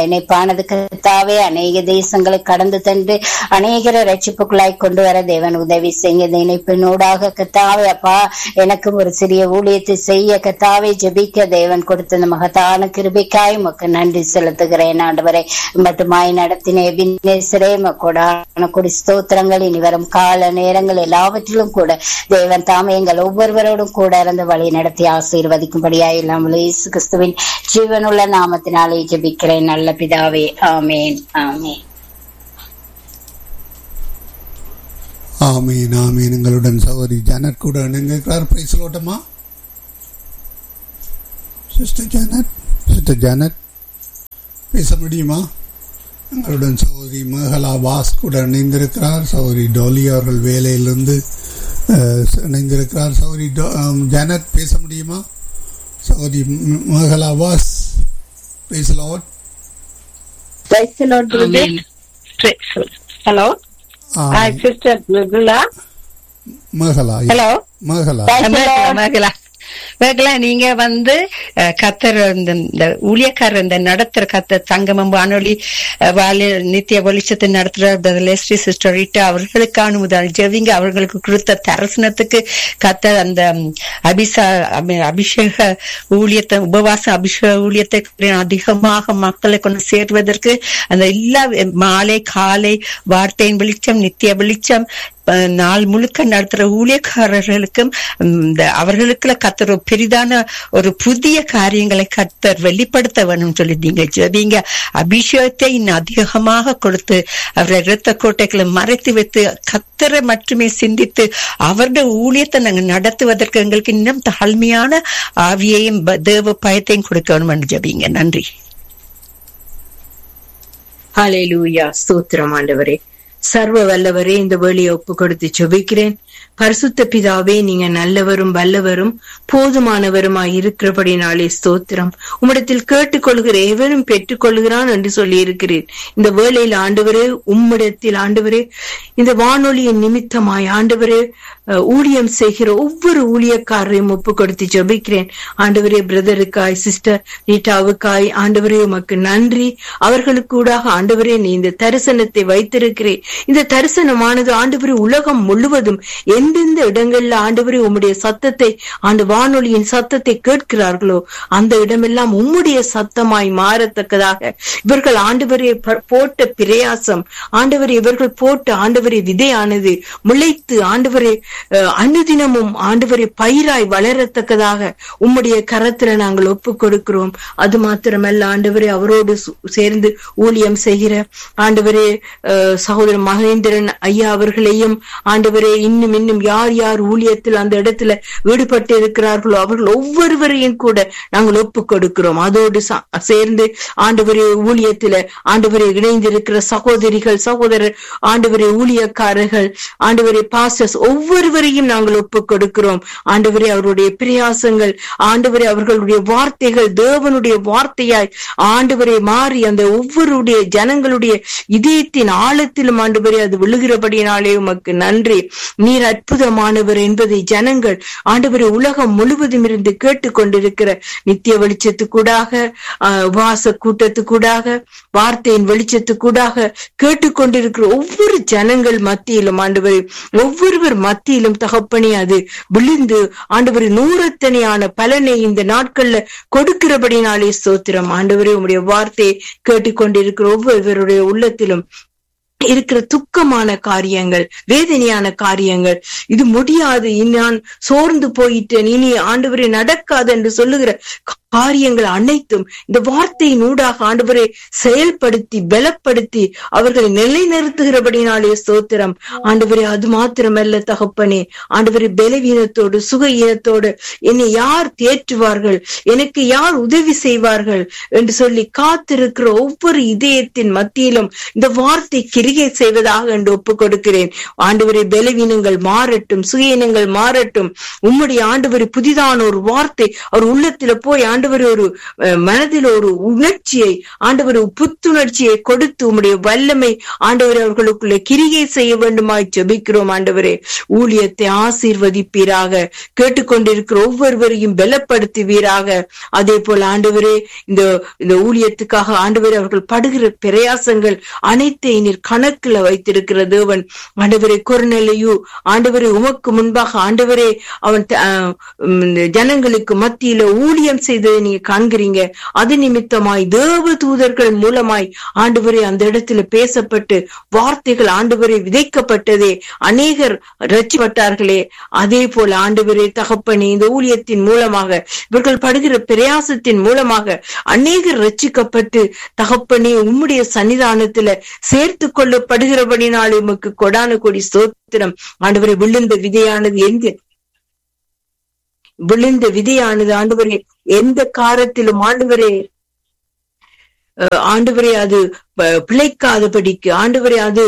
நினைப்பானது கர்த்தாவே. அநேக தேசங்களை கடந்து சென்று அநேகரை ரட்சிப்புக்குள்ளாய் கொண்டு வர தேவன் உதவி செய்ய நினைப்பினூடாக கர்த்தாவே அப்பா எனக்கு ஒரு சிறிய ஊழியத்தை செய்ய கர்த்தாவே ஜெபிக்க தேவன் கொடுத்த இந்த மகத்தான கிருபைக்காய் உமக்கு நன்றி செலுத்துகிறேன் ஆண்டவரே. மட்டுமாய் நடத்தின எபினேசரே உமக்கு கொடி ஸ்தோத்திரங்கள். இனி வரும் கால நேரங்கள் எல்லாவற்றிலும் கூட தேவன் தாமே எங்கள் ஒவ்வொருவரோடும் கூட இருந்து வழி நடத்தி ஆசீர்வதிக்கும்படியாய் எல்லாம் இயேசு கிறிஸ்துவின் ஜீவனுள்ள நாமத்தினாலே ஜெபிக்கிறேன் நல்ல பிதாவே. ஆமேன் ஆமேன் ஆமீன் ஆமீன். எங்களுடன் சகோதரி ஜானட் கூட இணைந்திருக்கிறார். Price லோட்டமா sister Janet. Sister Janet பேச முடியுமா? எங்களுடன் சகோதரி மேகலா வாஸ் கூட இணைந்திருக்கிறார். சகோதரி டோலி அவர்கள் வேலையிலிருந்து இணைந்திருக்கிறார். சகோதரி ஜானட் பேச முடியுமா? சகோதரி Megala was praise the Lord. Praise the Lord. Hello. Hi, Sister Meghala. Meghala. Hello. Meghala. Meghala. வேகலா நீங்க வந்து கத்தர் இந்த ஊழியக்காரர் இந்த நடத்துற கத்த சங்கமம் வானொலி நித்திய வெளிச்சத்தை நடத்துற லெஸ்டி சிஸ்டர் ரீட்டா அவர்களுக்கான முதல் ஜெவிங்க அவர்களுக்கு கொடுத்த தரிசனத்துக்கு கத்தர் அந்த அபிஷா அபிஷேக ஊழியத்தை உபவாச அபிஷேக ஊழியத்தை அதிகமாக மக்களை கொண்டு சேர்வதற்கு அந்த எல்லா மாலை காலை வார்த்தையின் வெளிச்சம் நித்திய வெளிச்சம் நாள் முழுக்க நடத்துற ஊழியக்காரர்களுக்கும் அவர்களுக்குள்ள கத்தர் பெரிதான ஒரு புதிய காரியங்களை கத்தர் வெளிப்படுத்த வேணும் சொல்லி நீங்க ஜெபிங்க. அபிஷேகத்தை இன்னும் அதிகமாக கொடுத்து அவரை இரத்த கோட்டைகளை மறைத்து வைத்து கத்தரை மட்டுமே சிந்தித்து அவருடைய ஊழியத்தை நாங்க நடத்துவதற்கு எங்களுக்கு இன்னும் தாழ்மையான ஆவியையும் தேவ பயத்தையும் கொடுக்க வேணும் ஜெபிங்க. நன்றி. ஹல்லேலூயா. ஸ்தோத்திரம் ஆண்டவரே. சர்வ வல்லவரே, இந்த வேலையை ஒப்பு கொடுத்து ஜெபிக்கிறேன். பரிசுத்த பிதாவே, நீங்க நல்லவரும் வல்லவரும் போதுமானவருமாய் இருக்கிறபடினாலே ஸ்தோத்திரம். உம்மிடத்தில் கேட்டுக்கொள்கிற எவரும் பெற்றுக் கொள்கிறான் என்று சொல்லி இருக்கிறேன். இந்த வேளையில் ஆண்டவரே, உம்மிடத்தில் ஆண்டவரே, இந்த வானொலியின் நிமித்தமாய் ஆண்டவரே ஊழியம் செய்கிற ஒவ்வொரு ஊழியக்காரரையும் ஒப்பு கொடுத்து ஜெபிக்கிறேன். ஆண்டவரே, பிரதருக்காய் சிஸ்டர் ரீட்டாவுக்காய் ஆண்டவரே உமக்கு நன்றி. அவர்களுக்கு கூடாக ஆண்டவரே நீ இந்த தரிசனத்தை வைத்திருக்கிறேன். இந்த தரிசனமானது ஆண்டவரே உலகம் முழுவதும் எந்தெந்த இடங்கள்ல ஆண்டவரே உம்முடைய சத்தத்தை ஆண்டு வானொலியின் சத்தத்தை கேட்கிறார்களோ அந்த இடமெல்லாம் உம்முடைய சத்தமாய் மாறத்தக்கதாக இவர்கள் ஆண்டவரே போட்ட பிரயாசம் ஆண்டவரே இவர்கள் போட்ட ஆண்டவரே விதையானது முளைத்து ஆண்டவரே அனுதினமும் ஆண்டவரே பயிராய் வளரத்தக்கதாக உம்முடைய கரத்துல நாங்கள் ஒப்பு கொடுக்கிறோம். அது மாத்திரமல்ல ஆண்டவரே, அவரோடு சேர்ந்து ஊழியம் செய்கிற ஆண்டவரே சகோதரர் மகேந்திரன் ஐயா அவர்களையும் ஆண்டவரே இன்னும் இன்னும் யார் யார் ஊழியத்தில் அந்த இடத்துல ஈடுபட்டு இருக்கிறார்களோ அவர்கள் ஒவ்வொருவரையும் கூட நாங்கள் ஒப்பு கொடுக்கிறோம். அதோடு சேர்ந்து ஆண்டவரே ஊழியத்துல ஆண்டவரை இணைந்திருக்கிற சகோதரிகள் சகோதரர் ஆண்டவரே ஊழியக்காரர்கள் ஆண்டவரே பாஸ்டர்ஸ் ஒவ்வொருவரையும் நாங்கள் ஒப்பு கொடுக்கிறோம். ஆண்டவரே அவருடைய பிரயாசங்கள் ஆண்டவரே அவர்களுடைய வார்த்தைகள் தேவனுடைய வார்த்தையாய் ஆண்டவரை மாறி அந்த ஒவ்வொருடைய ஜனங்களுடைய இதயத்தின் ஆழத்திலும் ஆண்டவரே அது விழுகிறபடினாலே உமக்கு நன்றி. நீர் அற்புதமானவர் என்பதை ஜனங்கள் ஆண்டவரே உலகம் முழுவதும் இருந்து கேட்டுக்கொண்டிருக்கிற நித்திய வெளிச்சத்துக்கூடாக வாச கூட்டத்துக்கூடாக வார்த்தையின் வெளிச்சத்துக்கூடாக கேட்டுக்கொண்டிருக்கிற ஒவ்வொரு ஜனங்கள் மத்தியிலும் ஆண்டவரே ஒவ்வொருவர் மத்தியிலும் தகப்பனே அது விழுந்து ஆண்டவரே நூறத்தனையான பலனை இந்த நாட்கள்ல கொடுக்கிறபடினாலே ஸ்தோத்திரம். ஆண்டவரே உம்முடைய வார்த்தையை கேட்டுக்கொண்டிருக்கிற ஒவ்வொருவருடைய உள்ளத்திலும் இருக்கிற துக்கமான காரியங்கள் வேதனையான காரியங்கள் இது முடியாது, நான் சோர்ந்து போயிட்டேன், இனி ஆண்டவரே நடக்காது என்று சொல்லுகிற காரியங்கள் அனைத்தும் இந்த வார்த்தையின் ஊடாக ஆண்டவரை செயல்படுத்தி பலப்படுத்தி அவர்களை நிலைநிறுத்துகிறபடினாலே ஸ்தோத்திரம். ஆண்டவரே அது மாத்திரமல்ல தகப்பனே, ஆண்டவரை பலவீனத்தோடு சுக ஈனத்தோடு என்னை யார் தேற்றுவார்கள், எனக்கு யார் உதவி செய்வார்கள் என்று சொல்லி காத்திருக்கிற ஒவ்வொரு இதயத்தின் மத்தியிலும் இந்த வார்த்தை கிரியை செய்வதாக என்று ஒப்புக் கொடுக்கிறேன். ஆண்டவரை பலவீனங்கள் மாறட்டும், சுயீனங்கள் மாறட்டும். உம்முடைய ஆண்டவரை புதிதான ஒரு வார்த்தை அவர் உள்ளத்துல போய் ஆண்டவர் ஒரு மனதில் ஒரு உணர்ச்சியை ஆண்டவர் புத்துணர்ச்சியை கொடுத்து உம்முடைய வல்லமை ஆண்டவர் அவர்களுக்குள்ள கிரியை செய்ய வேண்டுமாய் ஜெபிக்கிறோம். ஆண்டவரே ஊழியத்தை ஆசீர்வதிப்பீராக, கேட்டுக்கொண்டிருக்கிற ஒவ்வொருவரையும் பலப்படுத்துவீராக. அதே போல ஆண்டவரே இந்த இந்த ஊழியத்துக்காக ஆண்டவரே அவர்கள் படுகிற பிரயாசங்கள் அனைத்தை நீர் கணக்குல வைத்திருக்கிற தேவன். ஆண்டவரே கொர்நேலியு ஆண்டவரே உமக்கு முன்பாக ஆண்டவரே அவன் ஜனங்களுக்கு மத்தியில ஊழியம் செய்ததை நீங்க காண்கிறீங்க. அது நிமித்தமாய் தேவ தூதர்கள் மூலமாய் ஆண்டவரே அந்த இடத்துல பேசப்பட்டு வார்த்தைகள் ஆண்டவரே விதைக்கப்பட்டதே, அநேகர் ரட்சிக்கப்பட்டார்களே. அதே போல ஆண்டவரே தகப்பனே இந்த ஊழியத்தின் மூலமாக இவர்கள் படுகிற பிரயாசத்தின் மூலமாக அநேகர் ரட்சிக்கப்பட்டு தகப்பனே உம்முடைய சன்னிதானத்துல சேர்த்து கொள்ளப்படுகிறபடினாலே உமக்கு கொடான கொடி ஸ்தோத்திரம். ஆண்டவரே விழுந்த விதையானது எந்த விழுந்த விதையானது ஆண்டவரே எந்த காலத்திலும் ஆண்டவரே ஆண்டவரே அது பிழைக்காதபடிக்கு ஆண்டவரே அது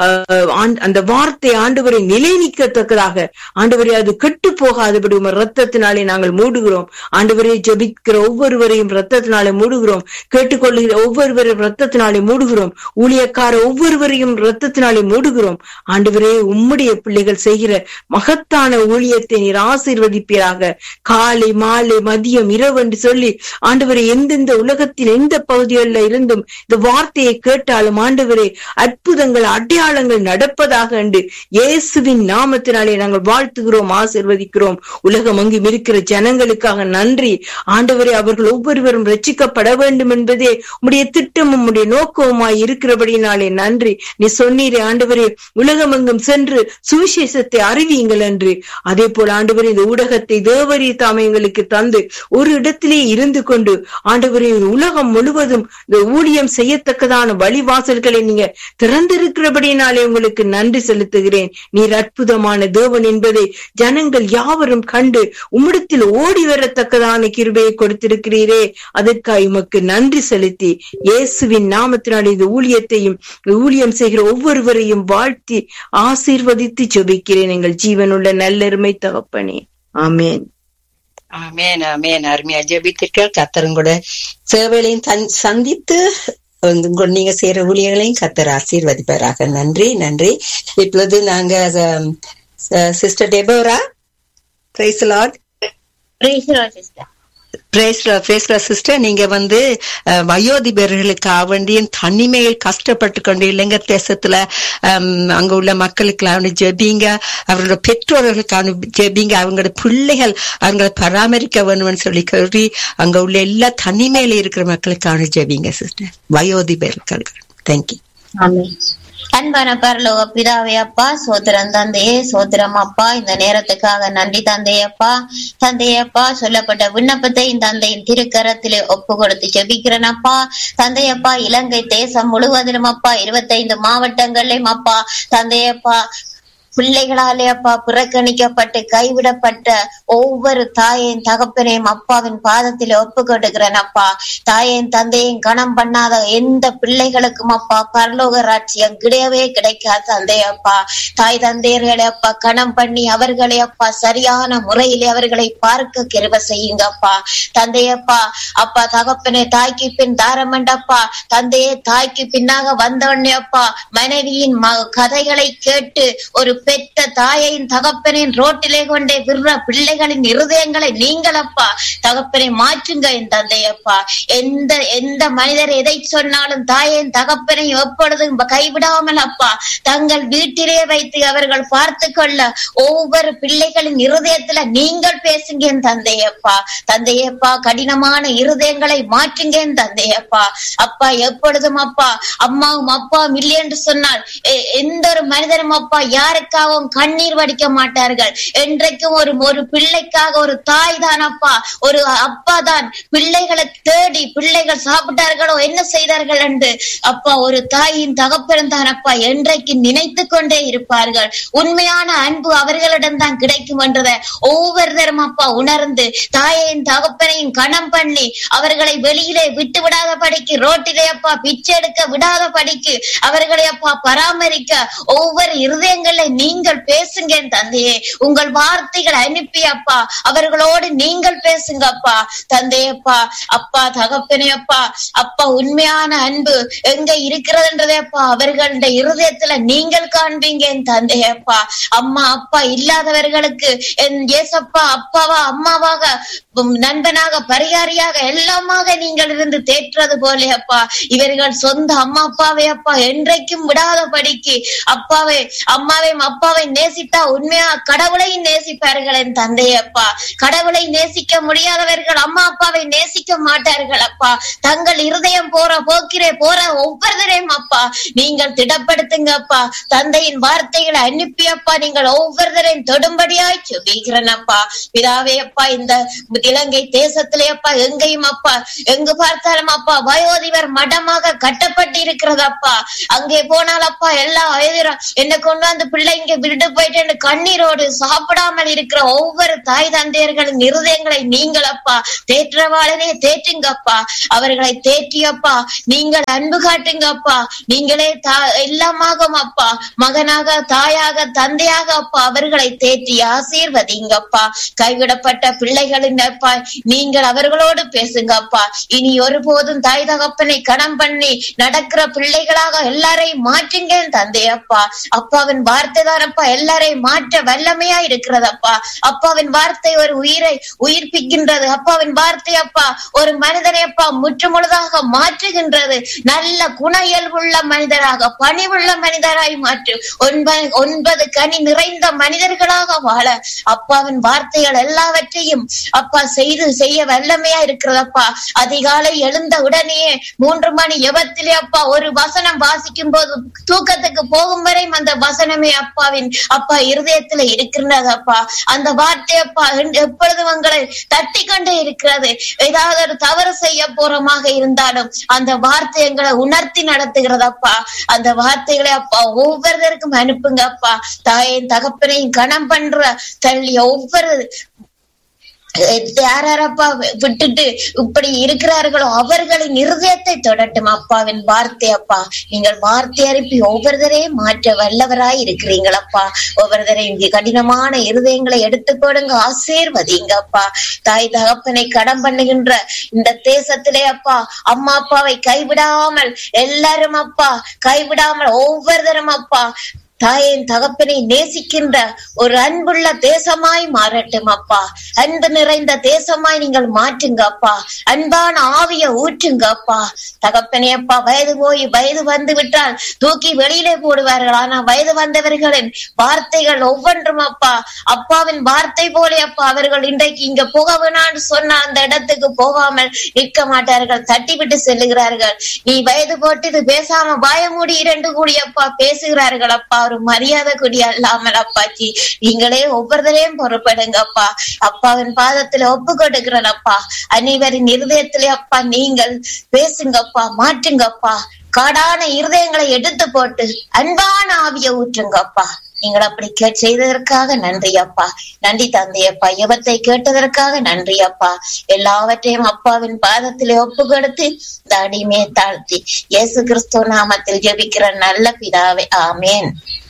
அந்த வார்த்தை ஆண்டவரை நிலைநிற்கத்தக்கதாக ஆண்டவரே அது கெட்டு போகாதபடி உம் ரத்தத்தினாலே நாங்கள் மூடுகிறோம். ஆண்டவரே ஜெபிக்கிற ஒவ்வொருவரையும் ரத்தத்தினாலே மூடுகிறோம். கேட்டுக்கொள்ளுகிற ஒவ்வொருவரையும் ரத்தத்தினாலே மூடுகிறோம். ஊழியக்கார ஒவ்வொருவரையும் ரத்தத்தினாலே மூடுகிறோம். ஆண்டவரே உம்முடைய பிள்ளைகள் செய்கிற மகத்தான ஊழியத்தை நீர் ஆசீர்வதிப்பீராக. காலை மாலை மதியம் இரவு என்று சொல்லி ஆண்டவரை எந்தெந்த உலகத்தில் எந்த பகுதிகளில் இருந்தும் இந்த வார்த்தையை கேட்டாலும் ஆண்டவரே அற்புதங்கள் அடையாளங்கள் நடப்பதாக என்று இயேசுவின் நாமத்தினாலே நாங்கள் வாழ்த்துகிறோம், ஆசீர்வதிக்கிறோம். உலகம் அங்கும் இருக்கிற ஜனங்களுக்காக நன்றி ஆண்டவரே. அவர்கள் ஒவ்வொருவரும் ரட்சிக்கப்பட வேண்டும் என்பதே உம்முடைய திட்டமும் உம்முடைய நோக்கவுமாய் இருக்கிறபடினாலே நன்றி. நீ சொன்னீரே ஆண்டவரே உலகம் எங்கும் சென்று சுவிசேஷத்தை அறிவியுங்கள் என்று. அதே போல ஆண்டவரே இந்த ஊடகத்தை தேவரீ தாமே எங்களுக்கு தந்து ஒரு இடத்திலே இருந்து கொண்டு ஆண்டவரே உலகம் முழுவதும் இந்த ஊழியம் செய்யத்தக்கதான வழிவாசல்களை நீங்க திறந்திருக்கிறபடினாலே உங்களுக்கு நன்றி செலுத்துகிறேன். நீர் அற்புதமான தேவன் என்பதை ஜனங்கள் யாவரும் கண்டு உம்மிடத்தில் ஓடி வரத்தக்கதான கிருபையை கொடுத்திருக்கிறீரே, அதற்காக உமக்கு நன்றி செலுத்தி இயேசுவின் நாமத்தினால் இந்த ஊழியத்தையும் ஊழியம் செய்கிற ஒவ்வொருவரையும் வாழ்த்தி ஆசீர்வதித்து ஜெபிக்கிறேன் எங்கள் ஜீவனுள்ள நல்லருமை தகப்பனே. ஆமேன். ஆமேன் ஆமேன். அருமையா ஜெபித்தீர்கள். கர்த்தரும் கூட சேவைகளையும் சந்தித்து நீங்க செய்யற ஊழியர்களையும் கர்த்தர் ஆசீர்வதிப்பாராக. நன்றி நன்றி. இப்பொழுது நாங்க sister Deborah, praise the Lord. Praise the Lord sister. Sister, நீங்க வந்து வயோதிபர்களுக்காக வேண்டிய தனிமையில் கஷ்டப்பட்டு கொண்டு இலங்கை தேசத்துல அங்க உள்ள மக்களுக்கு ஜெபிங்க, அவரோட பெற்றோர்களுக்கான ஜெபிங்க, அவங்களோட பிள்ளைகள் அவங்களை பராமரிக்க வேணும்னு சொல்லி சொல்லி அங்க உள்ள எல்லா தனிமையில இருக்கிற மக்களுக்கான ஜெபிங்க சிஸ்டர், வயோதிபர்கள். தேங்க்யூ. அன்பான பரலோக பிதாவே அப்பா, சோத்திரம் தந்தையே, சோத்திரம் அப்பா. இந்த நேரத்துக்காக நன்றி தந்தையப்பா. தந்தையப்பா சொல்லப்பட்ட விண்ணப்பத்தை தந்தையின் திருக்கரத்திலே ஒப்பு கொடுத்து ஜெபிக்கிறேன் அப்பா. தந்தையப்பா இலங்கை தேசம் முழுவதிலும் அப்பா இருபத்தைந்து மாவட்டங்களிலும் அப்பா தந்தையப்பா பிள்ளைகளாலே அப்பா புறக்கணிக்கப்பட்டு கைவிடப்பட்ட ஒவ்வொரு தாயின் தகப்பனையும் அப்பாவின் பாதத்தில் ஒப்பு கொடுக்கிறேன் அப்பா. தாயின் தந்தையும் கணம் பண்ணாத எந்த பிள்ளைகளுக்கும் அப்பா பரலோக ராட்சியம் கிடையவே கிடைக்காது தந்தையப்பா. தாய் தந்தையர்களை அப்பா கணம் பண்ணி அவர்களை அப்பா சரியான முறையிலே அவர்களை பார்க்க கிருபை செய்யுங்கப்பா. தந்தையப்பா அப்பா தகப்பனே தாய்க்கு பின் தாரமண்டப்பா. தந்தையே தாய்க்கு பின்னாக வந்தோடனே அப்பா மனைவியின் கதைகளை கேட்டு ஒரு பெற்ற தாயையும் தகப்பனின் ரோட்டிலே கொண்டே விடுற பிள்ளைகளின் இருதயங்களை நீங்கள் அப்பா தகப்பனை மாற்றுங்க என் தந்தையப்பா. எந்த எந்த மனிதர் எதை சொன்னாலும் தாயையும் தகப்பனையும் எப்பொழுதும் கைவிடாமல் அப்பா தங்கள் வீட்டிலே வைத்து அவர்கள் பார்த்து கொள்ள ஒவ்வொரு பிள்ளைகளின் இருதயத்துல நீங்கள் பேசுங்க என் தந்தையப்பா. தந்தையப்பா கடினமான இருதயங்களை மாற்றுங்க என் தந்தையப்பா. அப்பா எப்பொழுதும் அப்பா அம்மாவும் அப்பாவும் இல்லை என்று சொன்னால் எந்த ஒரு மனிதரும் அப்பா யாருக்காகவும் கண்ணீர் வடிக்க மாட்டார்கள். என்றைக்கும் ஒரு ஒரு பிள்ளைக்காக ஒரு தாய் தான் அப்பா, ஒரு அப்பா தான் பிள்ளைகளை தேடி பிள்ளைகள் சாப்பிட்டார்களோ என்ன செய்தார்கள் என்று அப்பா ஒரு தாயின் தகப்பன் தான் அப்பா என்றைக்கு நினைத்து கொண்டே இருப்பார்கள். உண்மையான அன்பு அவர்களிடம் தான் கிடைக்கும் என்றதை ஒவ்வொருத்தரும் அப்பா உணர்ந்து தாயையும் தகப்பனையும் கணம் பண்ணி அவர்களை வெளியிலே விட்டு விடாத படிக்கு, ரோட்டிலே அப்பா பிச்சை எடுக்க விடாத படிக்கு, அவர்களை அப்பா பராமரிக்க ஒவ்வொரு இருதயங்களை நீங்கள் பேசுங்க என் தந்தையே. உங்கள் வார்த்தைகளை அனுப்பி அப்பா அவர்களோடு நீங்கள் பேசுங்க அப்பா தந்தையப்பா. அப்பா தகப்பனே அப்பா அப்பா உண்மையான அன்பு எங்க இருக்கிறதுன்றதே அப்பா அவர்களுடைய இருதயத்துல நீங்கள் காண்பீங்க என் தந்தையப்பா. அம்மா அப்பா இல்லாதவர்களுக்கு என் ஏசப்பா அப்பாவா அம்மாவாக நண்பனாக பரிகாரியாக எல்லாமாக நீங்கள் இருந்து தேற்றது போலே அப்பா இவர்கள் சொந்த அம்மா அப்பாவை அப்பா என்றைக்கும் விடாதபடிக்கு அப்பாவை அம்மாவையும் அப்பாவை நேசித்தா உண்மையா கடவுளை நேசிப்பார்கள் என் தந்தையப்பா. கடவுளை நேசிக்க முடியாதவர்கள் அம்மா அப்பாவை நேசிக்க மாட்டார்கள் அப்பா. தங்கள் இருதயம் போற போக்கிறே போற ஒவ்வொருத்தரையும் அப்பா நீங்கள் திடப்படுத்துங்க அப்பா. தந்தையின் வார்த்தைகளை அனுப்பி அப்பா நீங்கள் ஒவ்வொருத்தரையும் தொடும்படியாய் சொல்லிக்கிறேன் அப்பா. பிதாவே அப்பா இந்த இலங்கை தேசத்திலே அப்பா எங்கேயும் அப்பா எங்கு பார்த்தாலும் அப்பா வயோதிபர் மடமாக கட்டப்பட்டு இருக்கிறது அப்பா. அங்கே போனால் அப்பா எல்லா வயதிலும் என்ன கொண்டு வந்து பிள்ளை இங்க விட்டு போயிட்டு கண்ணீரோடு சாப்பிடாமல் இருக்கிற ஒவ்வொரு தாய் தந்தையர்களின் இருதயங்களை நீங்கள் அப்பா தேற்றவாளனே தேற்றுங்கப்பா. அவர்களை தேற்றியப்பா நீங்கள் அன்பு காட்டுங்கப்பா. நீங்களே தா எல்லாமாகும் அப்பா மகனாக தாயாக தந்தையாக அப்பா அவர்களை தேற்றி ஆசீர்வதிங்கப்பா. கைவிடப்பட்ட பிள்ளைகளின் அப்பா நீங்கள் அவர்களோடு பேசுங்கப்பா. இனி ஒருபோதும் தாய் தகப்பனை கணம் பண்ணி நடக்கிற பிள்ளைகளாக எல்லாரையும் மாற்றுங்க தந்தையப்பா. அப்பாவின் வார்த்தை தானப்பா எல்லாரையும் மாற்ற வல்லமையா இருக்கிறதப்பா. அப்பாவின் வார்த்தை ஒரு உயிரை உயிர்ப்பிக்கின்றது. அப்பாவின் வார்த்தை அப்பா ஒரு மனிதனை அப்பா முற்று முழுதாக மாற்றுகின்றது. நல்ல குண இயல்புள்ள மனிதராக பணிவுள்ள மனிதராய் மாற்று. ஒன்பது ஒன்பது கனி நிறைந்த மனிதர்களாக வாழ அப்பாவின் வார்த்தைகள் எல்லாவற்றையும் அப்பா செய்து செய்ய வல்லமையா இருக்கிறதப்பா. அதிகாலை எழுந்த உடனே மூன்று மணி எவத்திலே அப்பா ஒரு வசனம் வாசிக்கும் போது தூக்கத்துக்கு போகும் வரை அந்த வசனமே அப்பாவின் அப்பா இருதயத்துல இருக்கின்றதப்பா. அந்த வார்த்தை அப்பா எப்பொழுதும் உங்களை தட்டி கொண்டே இருக்கிறது. ஏதாவது ஒரு தவறு செய்ய போறமாக இருந்தாலும் அந்த வார்த்தை எங்களை உணர்த்தி நடத்துகிறதப்பா. அந்த வார்த்தைகளை அப்பா ஒவ்வொருத்தருக்கும் அனுப்புங்க அப்பா. தாயின் தகப்பனையும் கணம் பண்ற தள்ளி ஒவ்வொரு யாரப்பா விட்டுட்டு இப்படி இருக்கிறார்களோ அவர்களின் இருதயத்தை தொடட்டும் அப்பாவின் வார்த்தை அப்பா. நீங்கள் வார்த்தை அனுப்பி ஒவ்வொருத்தரையும் மாற்ற வல்லவராய் இருக்கிறீங்களப்பா. ஒவ்வொருத்தரையும் கடினமான இருதயங்களை எடுத்து கொடுங்க ஆசீர்வதிங்க அப்பா. தாய் தகப்பனை கடன் பண்ணுகின்ற இந்த தேசத்திலே அப்பா அம்மா அப்பாவை கைவிடாமல் எல்லாரும் அப்பா கைவிடாமல் ஒவ்வொருத்தரும் அப்பா தாயின் தகப்பனை நேசிக்கின்ற ஒரு அன்புள்ள தேசமாய் மாறட்டும் அப்பா. அன்பு நிறைந்த தேசமாய் நீங்கள் மாற்றுங்க அப்பா. அன்பான ஆவிய ஊற்றுங்க அப்பா. தகப்பனே அப்பா வயது போய் வயது வந்து விட்டால் தூக்கி வெளியிலே போடுவார்கள். ஆனா வயது வந்தவர்களின் வார்த்தைகள் ஒவ்வொன்றும் அப்பா அப்பாவின் வார்த்தை போலே அப்பா அவர்கள் இன்றைக்கு இங்க போக வேணான்னு சொன்ன அந்த இடத்துக்கு போகாமல் நிற்க மாட்டார்கள். தட்டி விட்டு செல்லுகிறார்கள். நீ வயது போட்டு இது பேசாம பயமூடி இரண்டு கூடி அப்பா பேசுகிறார்கள் அப்பா. ஒரு மரியாதை கூடிய அல்லாமல் அப்பாச்சி நீங்களே ஒவ்வொருத்தரையும் பொறுப்படுங்க அப்பா. அப்பாவின் பாதத்துல ஒப்பு கொடுக்கிறேன் அப்பா. அனைவரின் இருதயத்திலே அப்பா நீங்கள் பேசுங்கப்பா மாற்றுங்கப்பா. காடான இருதயங்களை எடுத்து போட்டு அன்பான ஆவிய ஊற்றுங்கப்பா. நீங்கள் அப்படி செய்ததற்காக நன்றி அப்பா. நன்றி தந்தையப்பா. எவத்தை கேட்டதற்காக நன்றி அப்பா. எல்லாவற்றையும் அப்பாவின் பாதத்திலே ஒப்பு கொடுத்து தாடிமே தாழ்த்தி இயேசு கிறிஸ்து நாமத்தில் ஜெபிக்கிற நல்ல பிதாவே ஆமேன்.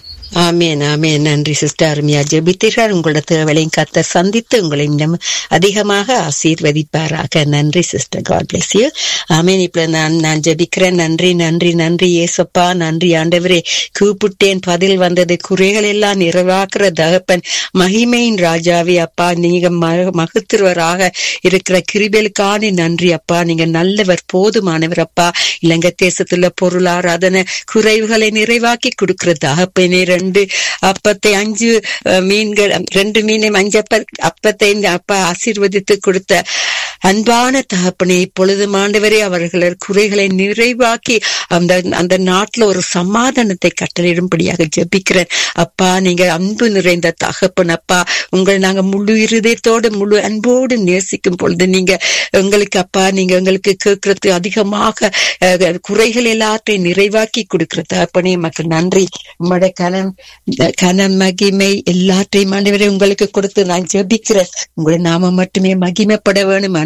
ஆமேன் ஆமேன். நன்றி சிஸ்டர், அருமையா ஜெபித்தீர்கள். உங்களோட தேவலையும் கர்த்தர் சந்தித்து உங்களை இன்னும் அதிகமாக ஆசீர்வதிப்பாராக. நன்றி சிஸ்டர், காட் பிளஸ் யூ. ஆமேன். இப்ப நான் நான் ஜெபிக்கிறேன். நன்றி நன்றி நன்றி ஏசப்பா. நன்றி ஆண்டவரே. கூப்பிட்டேன் பதில் வந்தது. குறைகள் எல்லாம் நிறைவாக்குற தகப்பன் மகிமையின் ராஜாவே அப்பா. நீங்க மகத்துவராக இருக்கிற கிருபைகளுக்கான நன்றி அப்பா. நீங்க நல்லவர் போதுமானவர் அப்பா. இலங்கை தேசத்துல பொருளாதார குறைவுகளை நிறைவாக்கி கொடுக்கிற தகப்பனே. ரெண்டு அப்பத்தை அஞ்சு மீன்கள் ரெண்டு மீனை அஞ்சு அப்ப அப்பத்தை அப்பா ஆசீர்வதித்து கொடுத்த அன்பான தகப்பனே, இப்பொழுது ஆண்டவரே அவர்கள் குறைகளை நிறைவாக்கி அந்த அந்த நாட்டுல ஒரு சமாதானத்தை கட்டளையிடும்படியாக ஜெபிக்கிறேன் அப்பா. நீங்க அன்பு நிறைந்த தகப்பன் அப்பா. உங்களை நாங்க முழு இருதயத்தோடு முழு அன்போடு நேசிக்கும் பொழுது நீங்க எங்களுக்கு அப்பா நீங்க எங்களுக்கு கேட்கறது அதிகமாக குறைகள் எல்லாத்தையும் நிறைவாக்கி கொடுக்கிற தகப்பனே மக்கள் நன்றி. உங்களுடைய கனம் கனம் மகிமை எல்லாத்தையும் ஆண்டவரே உங்களுக்கு கொடுத்து நான் ஜெபிக்கிறேன். உங்களுடைய நாம மட்டுமே மகிமைப்பட வேணும் ஆண்டவரே.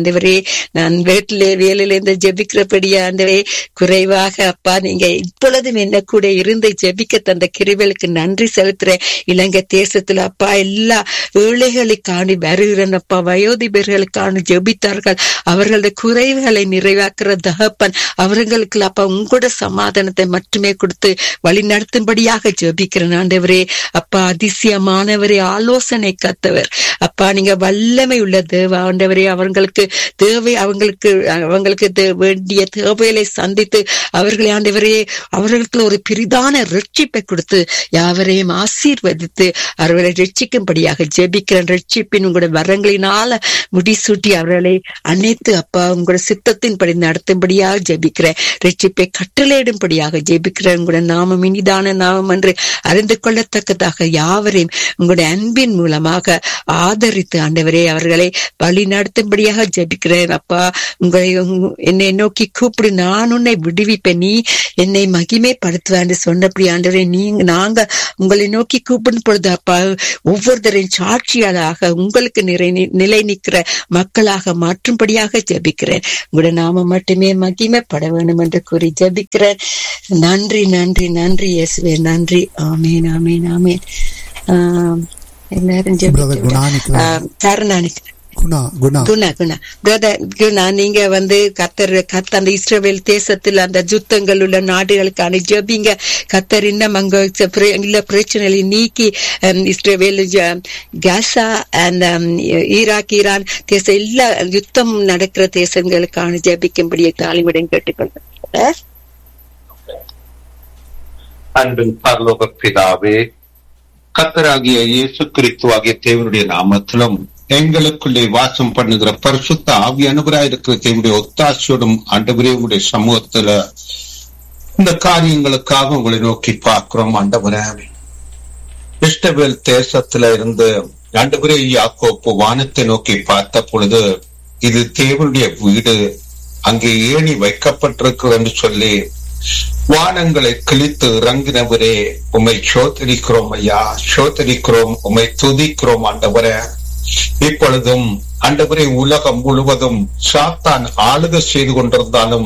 ஆண்டவரே. நான் வீட்டிலே வேலையில இருந்து ஜெபிக்கிறபடியா ஆண்டவரே குறைவாக அப்பா நீங்க இப்பொழுதும் என்ன கூட இருந்து ஜெபிக்க தந்த கிருபைகளுக்கு நன்றி செலுத்துறேன். இலங்கை தேசத்துல அப்பா எல்லா ஏழைகளுக்கான வருகிறேன் அப்பா, வயோதிபர்களுக்கான ஜெபித்தார்கள். அவர்களது குறைவுகளை நிறைவாக்குற தகப்பன் அவர்களுக்கு அப்பா உங்களோட சமாதானத்தை மட்டுமே கொடுத்து வழி நடத்தும்படியாக ஜெபிக்கிறேன் ஆண்டவரே. அப்பா அதிசயமானவரே, ஆலோசனை கத்தவர் அப்பா, நீங்க வல்லமை உள்ள தேவ ஆண்டவரே. அவங்களுக்கு தேவை அவங்களுக்கு அவங்களுக்கு வேண்டிய தேவைகளை சந்தித்து அவர்களை ஆண்டவரே அவர்களுக்கு ஒரு பெரிதான ரட்சிப்பை கொடுத்து யாவரையும் ஆசீர்வதித்து அவர்களை ரட்சிக்கும்படியாக ஜெபிக்கிறேன். ரட்சிப்பின் உங்களோட வரங்களினால முடிசூட்டி அவர்களை அனைத்து அப்பா உங்களோட சித்தத்தின்படி நடத்தும்படியாக ஜெபிக்கிறேன். ரட்சிப்பை கட்டளையிடும்படியாக ஜெபிக்கிறேன். உங்களோட நாமம் இனிதான நாமம் என்று அறிந்து கொள்ளத்தக்கதாக யாவரையும் உங்களுடைய அன்பின் மூலமாக ஆதரித்து ஆண்டவரே அவர்களை வழி நடத்தும்படியாக ஜெபிக்கிறேன். அப்பா உங்களை என்னை நோக்கி கூப்பிடு, நான் உன்னை விடுவிப்பேன், நீ என்னை மகிமைப்படுத்துவேன் சொன்னபடி ஆண்டவரே நீங்க நாங்க உங்களை நோக்கி கூப்பிடும் பொழுது அப்பா ஒவ்வொருத்தரின் சாட்சியாளாக உங்களுக்கு நிறை நிலை நிற்கிற மக்களாக மாற்றும்படியாக ஜெபிக்கிறேன். உங்களுடைய நாம மட்டுமே மகிமைப்பட வேண்டும் என்று கூறி ஜெபிக்கிறேன். நன்றி நன்றி நன்றி இயேசுவே, நன்றி. ஆமேன் ஆமேன் ஆமேன். ஆஹ் எல்லாரும் நீங்க வந்து கத்தர் கத்த அந்த இஸ்ரவேல் தேசத்தில் அந்த யுத்தங்கள் உள்ள நாடுகளுக்கான ஜெபிங்க. கத்தர் இன்னும் அங்க இல்ல பிரச்சனைகளை நீக்கி இஸ்ரவேல் காசா அந்த ஈராக் ஈரான் தேசம் எல்லா யுத்தம் நடக்கிற தேசங்களுக்கான ஜெபிக்கும்படியே தாலிமுடன் கேட்டுக்கொள்றேன். அன்பின் பரலோக பிதாவே, கர்த்தராகிய இயேசு கிறிஸ்துவாகிய தேவனுடைய நாமத்திலும் எங்களுக்குள்ளே வாசம் பண்ணுகிற பரிசுத்த ஆவியானவராய் இருக்கிற தேவனுடைய ஒத்தாசையோடும் ஆண்டவரே உங்களுடைய சமூகத்துல இந்த காரியங்களுக்காக உங்களை நோக்கி பார்க்கிறோம். ஆண்டவரே, இஸ்ரவேல் தேசத்துல இருந்து ஆண்டவரே யாக்கோப்பு வானத்தை நோக்கி பார்த்த பொழுது இது தேவனுடைய வீடு, அங்கே ஏணி வைக்கப்பட்டிருக்கிறது என்று சொல்லி வானங்களை கிழித்து இறங்கினவரே உம்மை சோதரிக்கிறோம் ஐயா, சோதரிக்கிறோம், உம்மை துதிக்கிறோம் ஆண்டவரே. இப்பொழுதும் ஆண்டவரே உலகம் முழுவதும் சாத்தான் ஆளுகை செய்து கொண்டிருந்தாலும்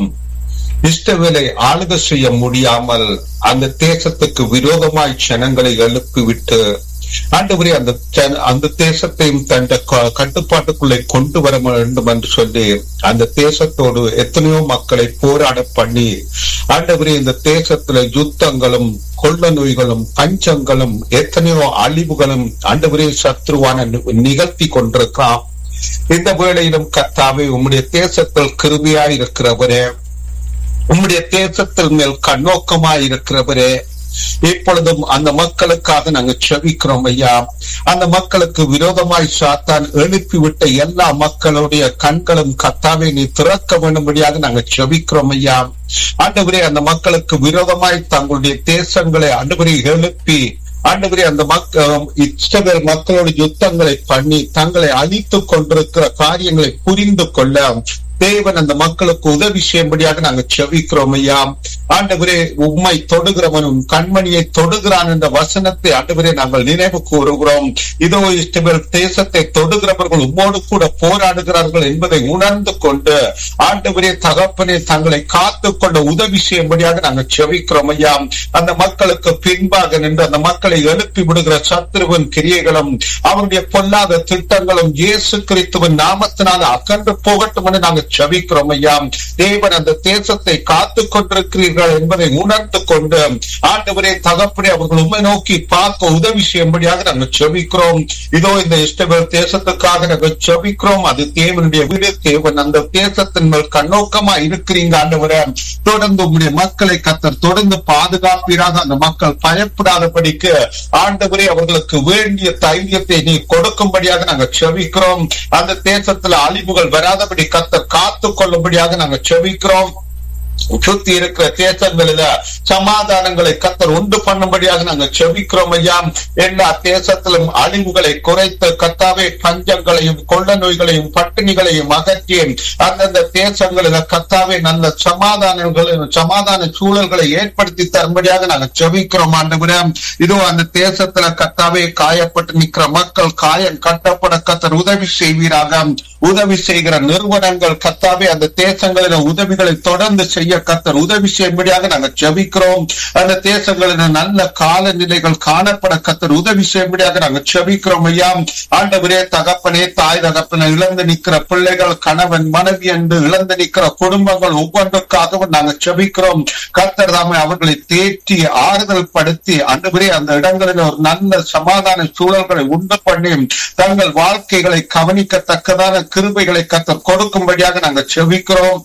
இஸ்ரவேலை ஆளுகை செய்ய முடியாமல் அந்த தேசத்துக்கு விரோதமாய் ஜனங்களை எழுப்பிவிட்டு ஆண்டவரே அந்த அந்த தேசத்தையும் தன் கட்டுப்பாட்டுக்குள்ளே கொண்டு வர வேண்டும் என்று சொல்லி அந்த தேசத்தோடு எத்தனையோ மக்களை போராட பண்ணி ஆண்டவரே இந்த தேசத்துல யுத்தங்களும் கொள்ள நோய்களும் பஞ்சங்களும் எத்தனையோ அழிவுகளும் ஆண்டவரே சத்ருவான நிகழ்த்தி கொண்டிருக்கான். இந்த வேளையிலும் கர்த்தாவே உம்முடைய தேசத்தில் கிருபையாய் இருக்கிறவரே, உம்முடைய தேசத்தில் மேல் கண்ணோக்கமாய் இருக்கிறவரே, இப்பொழுதும் அந்த மக்களுக்காக நாங்க செபிக்கிறோம் ஐயா. அந்த மக்களுக்கு விரோதமாய் சாத்தான் எழுப்பிவிட்ட எல்லா மக்களுடைய கண்களும் கர்த்தாவே நீ திறக்க வேண்டும்படியாக நாங்க செபிக்கிறோம் ஐயா. ஆண்டவரே, அந்த மக்களுக்கு விரோதமாய் தங்களுடைய தேசங்களை ஆண்டவரே எழுப்பி ஆண்டவரே அந்த மக்கள் இஸ்ரவேல் மக்களோட யுத்தங்களை பண்ணி தங்களை அழித்துக் கொண்டிருக்கிற காரியங்களை புரிந்து கொள்ள தேவன் அந்த மக்களுக்கு உதவி செய்யும்படியாக நாங்க செபிக்கிறோம் ஐயா. ஆண்டவரே, உம்மை தொடுகிறவனும் கண்மணியை தொடுகிறான் என்ற வசனத்தை ஆண்டவரே நாங்கள் நினைவு கூறுகிறோம். இதோ இஸ்ரவேல் தேசத்தை தொடுகிறவர்கள் உம்மோடு கூட போராடுகிறார்கள் என்பதை உணர்ந்து கொண்டு ஆண்டவரே தகப்பனே தங்களை காத்து கொள்ள உதவி செய்யும்படியாக நாங்கள் செபிக்கிறோம் ஐயா. அந்த மக்களுக்கு பின்பாக நின்று அந்த மக்களை எழுப்பி விடுகிற சத்துருவின் கிரியைகளும் அவருடைய பொல்லாத திட்டங்களும் இயேசு கிறிஸ்துவின் நாமத்தினால் அகன்று போகட்டும் என்று நாங்கள் செபிக்கிறோம் ஐயா. தேவன் அந்த தேசத்தை காத்துக் கொண்டிருக்கிறீர்கள் என்பதை உணர்ந்து கொண்டு ஆண்டவரே தகப்பனே அவர்கள் உண்மை நோக்கி பார்க்க உதவி செய்யும்படியாக நாங்கள் செபிக்கிறோம். இதோ இந்த இஸ்ரவேல் தேசத்துக்காக நாங்கள் செபிக்கிறோம். அது தேவனுடைய வீடு. தேவன் அந்த தேசத்தின் மேல் கண்ணோக்கமா இருக்கிறீங்க ஆண்டவரே. தொடர்ந்து உங்களுடைய மக்களை கர்த்தர் தொடர்ந்து பாதுகாப்பீராக. அந்த மக்கள் பயப்படாதபடிக்கு ஆண்டவரே அவர்களுக்கு வேண்டிய தைரியத்தை நீ கொடுக்கும்படியாக நாங்கள் செபிக்கிறோம். அந்த தேசத்துல அழிவுகள் வராதபடி கர்த்தர் காத்துக் கொள்ளும்படியாக நாங்கள் செபிக்கிறோம். சுத்தி இருக்கிற தேசங்களில சமாதானங்களை கர்த்தர் உண்டு பண்ணும்படியாக நாங்கள் செபிக்கிறோம் ஐயா. எல்லா தேசத்திலும் அழிவுகளை குறைத்து கர்த்தாவே பஞ்சங்களையும் கொள்ள நோய்களையும் பட்டினிகளையும் அகற்றி அந்தந்த தேசங்களில கர்த்தாவே நல்ல சமாதானங்களையும் சமாதான சூழல்களை ஏற்படுத்தி தரும்படியாக நாங்கள் செபிக்கிறோம் ஆண்டவரே. இதோ அந்த தேசத்துல கர்த்தாவே காயப்பட்டு நிற்கிற மக்கள் காயம் கட்டப்பட கர்த்தர் உதவி செய்வீராக. உதவி செய்கிற நிறுவனங்கள் கர்த்தாவே அந்த தேசங்களின் உதவிகளை தொடர்ந்து செய்ய கர்த்தர் உதவி செய்யும்படியாக நாங்கள் ஜெபிக்கிறோம். அந்த தேசங்களின் நல்ல காலநிலைகள் காணப்பட கர்த்தர் உதவி செய்யும்படியாக நாங்கள் ஜெபிக்கிறோம் ஐயா. ஆண்டவரே, தகப்பனே, தாய் தகப்பனை இழந்து நிற்கிற பிள்ளைகள், கணவன் மனைவி என்று இழந்து நிற்கிற குடும்பங்கள் ஒவ்வொன்றுக்காகவும் நாங்கள் ஜெபிக்கிறோம். கர்த்தர் தாமே அவர்களை தேற்றி ஆறுதல் படுத்தி ஆண்டவரே அந்த இடங்களில் ஒரு நல்ல சமாதான சூழல்களை உண்டு பண்ணி தங்கள் வாழ்க்கைகளை கவனிக்கத்தக்கதான கிருபைகளை கர்த்தர் கொடுக்கும்படியாக நாங்கள் செபிக்கிறோம்.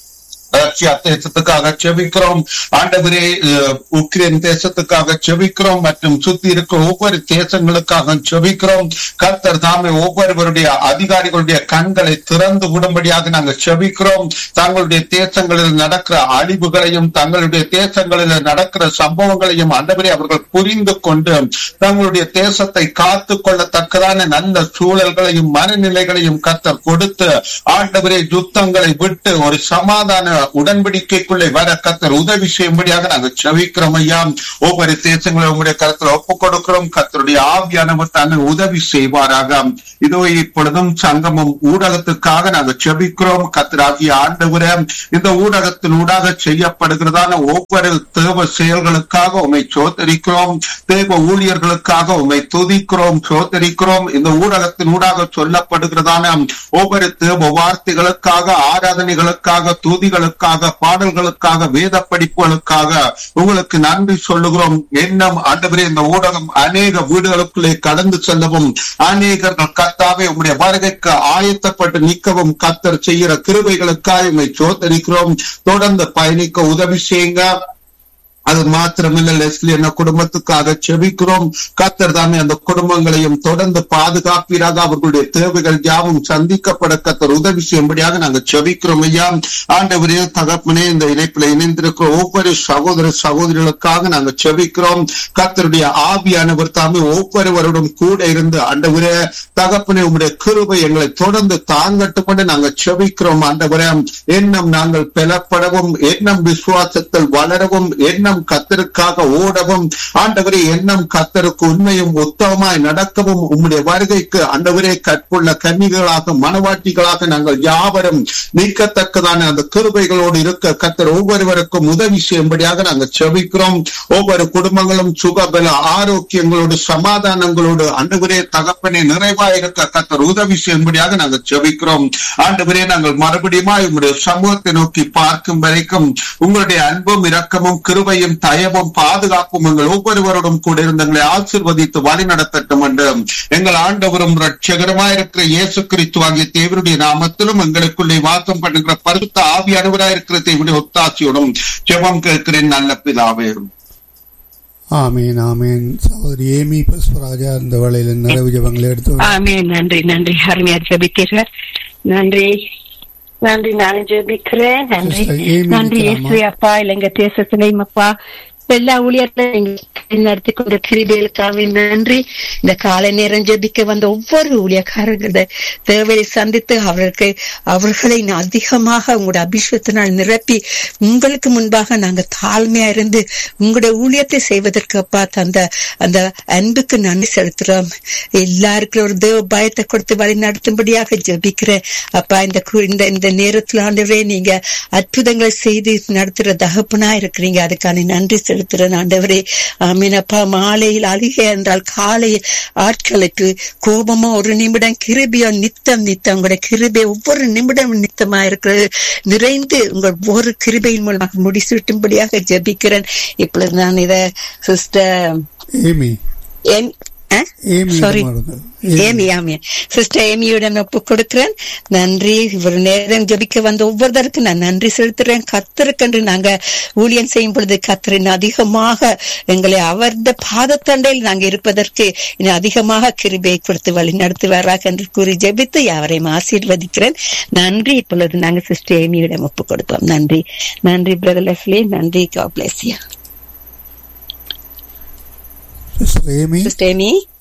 ரஷ்யா தேசத்துக்காக செபிக்கிறோம் ஆண்டவரே, உக்ரைன் தேசத்துக்காக செபிக்கிறோம் மற்றும் சுத்தி இருக்கிற ஒவ்வொரு தேசங்களுக்காக செபிக்கிறோம். கர்த்தர் தாமே ஒவ்வொருவருடைய அதிகாரிகளுடைய கண்களை திறந்து விடும்படியாக நாங்கள் செபிக்கிறோம். தங்களுடைய தேசங்களில் நடக்கிற அழிவுகளையும் தங்களுடைய தேசங்களில் நடக்கிற சம்பவங்களையும் ஆண்டவரே அவர்கள் புரிந்து கொண்டு தங்களுடைய தேசத்தை காத்து கொள்ளத்தக்கதான நல்ல சூழல்களையும் மனநிலைகளையும் கர்த்தர் கொடுத்து ஆண்டவரே யுத்தங்களை விட்டு ஒரு சமாதான உடன்படிக்கைக்குள்ளே வர கர்த்தர் உதவி செய்யும்படியாக நாங்கள் செபிக்கிறோம் ஐயா. ஒவ்வொரு தேசங்களும் உங்களுடைய கருத்தில் ஒப்புக் கொடுக்கிறோம். கர்த்தருடைய ஆவியானவர் தானே உதவி செய்வாராக. இதோ இப்பொழுதும் சங்கமம் ஊடகத்துக்காக நாங்கள் செபிக்கிறோம். கர்த்தராகிய ஆண்டவரே, இந்த ஊடகத்தின் ஊடாக செய்யப்படுகிறதான ஒவ்வொரு தேவ செயல்களுக்காக உம்மை சோதரிக்கிறோம். தேவ ஊழியர்களுக்காக உம்மை துதிக்கிறோம், சோதரிக்கிறோம். இந்த ஊடகத்தின் ஊடாக சொல்லப்படுகிறதான ஒவ்வொரு தேவ வார்த்தைகளுக்காக, ஆராதனைகளுக்காக, துதிகளுக்காக, பாடல்களுக்காக, வேத படிப்புகளுக்காக உங்களுக்கு நன்றி சொல்லுகிறோம். இன்னும் ஆண்டவரே, இந்த ஊடகம் அநேக வீடுகளுக்குள்ளே கடந்து செல்லவும் அநேகர்கள் கர்த்தாவே உம்முடைய வருகைக்கு ஆயத்தப்பட்டு நிற்கவும் கர்த்தர் செய்கிற கிருபைகளுக்காக உம்மை சோதரிக்கிறோம். தொடர்ந்து பயணிக்க உதவி செய்யுங்க. அது மாத்திரமில்ல, லெஸ்லி என்ன குடும்பத்துக்காக செபிக்கிறோம். கர்த்தர் தாமே அந்த குடும்பங்களையும் தொடர்ந்து பாதுகாப்பீராக. அவர்களுடைய தேவைகள் யாவும் சந்திக்கப்பட கர்த்தர் உதவி செய்யும்படியாக நாங்கள் செபிக்கிறோம் ஐயா. ஆண்டவரே, தகப்பனே, இந்த இணைப்பில் இணைந்திருக்கிற ஒவ்வொரு சகோதர சகோதரிகளுக்காக நாங்கள் செபிக்கிறோம். கர்த்தருடைய ஆவியானவர் தாமே ஒவ்வொருவருடன் கூட இருந்து ஆண்டவரே தகப்பனே உம்முடைய கிருபை எங்களை தொடர்ந்து தாங்கட்டும் என்று நாங்கள் செபிக்கிறோம். ஆண்டவரே, எண்ணம் நாங்கள் பெலப்படவும், எண்ணம் விசுவாசத்தில் வளரவும், எண்ணம் கர்த்தருக்காக ஓடவும், ஆண்டவரே எண்ணம் கர்த்தருக்கு உண்மையும் உத்தமமாய் நடக்கவும் உம்முடைய வருகைக்கு ஆண்டவரே கற்புள்ள கன்னிகளாக மனவாட்டிகளாக நாங்கள் யாவரும் நீக்கத்தக்கதான அந்த கிருபைகளோடு இருக்க கர்த்தர் ஒவ்வொருவருக்கும் உதவி செய்யும்படியாக நாங்கள் செபிக்கிறோம். ஒவ்வொரு குடும்பங்களும் சுகபல ஆரோக்கியங்களோடு சமாதானங்களோடு ஆண்டவரே தகப்பனே நிறைவாக இருக்க கர்த்தர் உதவி செய்யும்படியாக நாங்கள் செபிக்கிறோம். ஆண்டவரே, நாங்கள் மறுபடியும் உம்முடைய சமூகத்தை நோக்கி பார்க்கும் வரைக்கும் உங்களுடைய அன்பும் இரக்கமும் கிருபையும் தயவும் பாதுகாப்பும் எங்கள் ஒவ்வொருவரோடும் கூட இருந்து எங்களை ஆசீர்வதித்து வழி நடத்தட்டும் என்று எங்கள் ஆண்டவரும் இரட்சகருமாயிருக்கிற இயேசு கிறிஸ்து ஆகிய தேவனுடைய நாமத்திலும் எங்களுக்குள்ளே வாசம் பண்ணுகிற பரிசுத்த ஆவியானவராயிருக்கிற தேவனுடைய ஒத்தாட்சியோடும் ஜெபம் கேட்கிறேன் நல்ல பிதாவே. ஆமீன் ஆமீன். சகோதரி ஏமி புஷ்பராஜா இந்த வேளையில் நிறைவு ஜெபங்களை எடுத்து. ஆமீன். நன்றி நன்றி. அருமையா ஜெபித்தீர்கள். நன்றி நன்றி. நானும் ஜெபிக்கிறேன். நன்றி நன்றி இயேசுவே அப்பா. இலங்கை தேசத்திலையும் அப்பா எல்லா ஊழியர்களையும் நடத்தி கொண்ட கிருபைகளுக்காக நன்றி. இந்த காலை நேரம் ஜெபிக்க வந்த ஒவ்வொரு ஊழியக்காரர்கள தேவையை சந்தித்து அவர்களுக்கு அவர்களை அதிகமாக உங்களுடைய அபிஷேகத்தினால் நிரப்பி உங்களுக்கு முன்பாக நாங்க தாழ்மையா இருந்து உங்களுடைய ஊழியத்தை செய்வதற்கு அப்பா தந்த அந்த அன்புக்கு நன்றி செலுத்துறோம். எல்லாருக்கும் ஒரு தேவ பயத்தை கொடுத்து வழி நடத்தும்படியாக ஜெபிக்கிறேன் அப்பா. இந்த இந்த நேரத்தில் ஆண்டவரே நீங்க அற்புதங்களை செய்து நடத்துற தகப்பனா இருக்கிறீங்க. அதுக்கான நன்றி செலுத்துறேன் ஆண்டவரே. ஆமீனப்பா. மாலையில் அழுகை என்றால் காலையில் ஆட்களுக்கு கோபமோ ஒரு நிமிடம் கிருபியோ நித்தம் நித்தம் உங்களுடைய கிருபை ஒவ்வொரு நிமிடம் நித்தமா இருக்கிறது நிறைந்து உங்கள் ஒவ்வொரு கிருபையின் மூலமாக முடிசூட்டும்படியாக ஜெபிக்கிறேன். இப்பொழுது நான் இத சிஸ்டர் ஏமி சாரி ஏமி ஆமி சிஸ்டர் ஏமியுடன் ஒப்பு கொடுக்கிறேன். நன்றி. இவர் நேரம் ஜபிக்க வந்த ஒவ்வொருத்தருக்கு நான் நன்றி செலுத்துறேன். கர்த்தருக்கென்று நாங்க ஊழியம் செய்யும் பொழுது கர்த்தரின் அதிகமாக எங்களை அவரது பாதத்தண்டையில் நாங்க இருப்பதற்கு இன்னும் அதிகமாக கிருபையை கொடுத்து வழி நடத்துவாராக என்று கூறி ஜெபித்து யாவரையும் ஆசீர்வதிக்கிறேன். நன்றி. இப்பொழுது நாங்க சிஸ்டர் ஏமியிடம் ஒப்பு கொடுப்போம். நன்றி நன்றி பிரதர் லெஸ்லி. நன்றி. God bless you. Sister Amy. Sister Amy.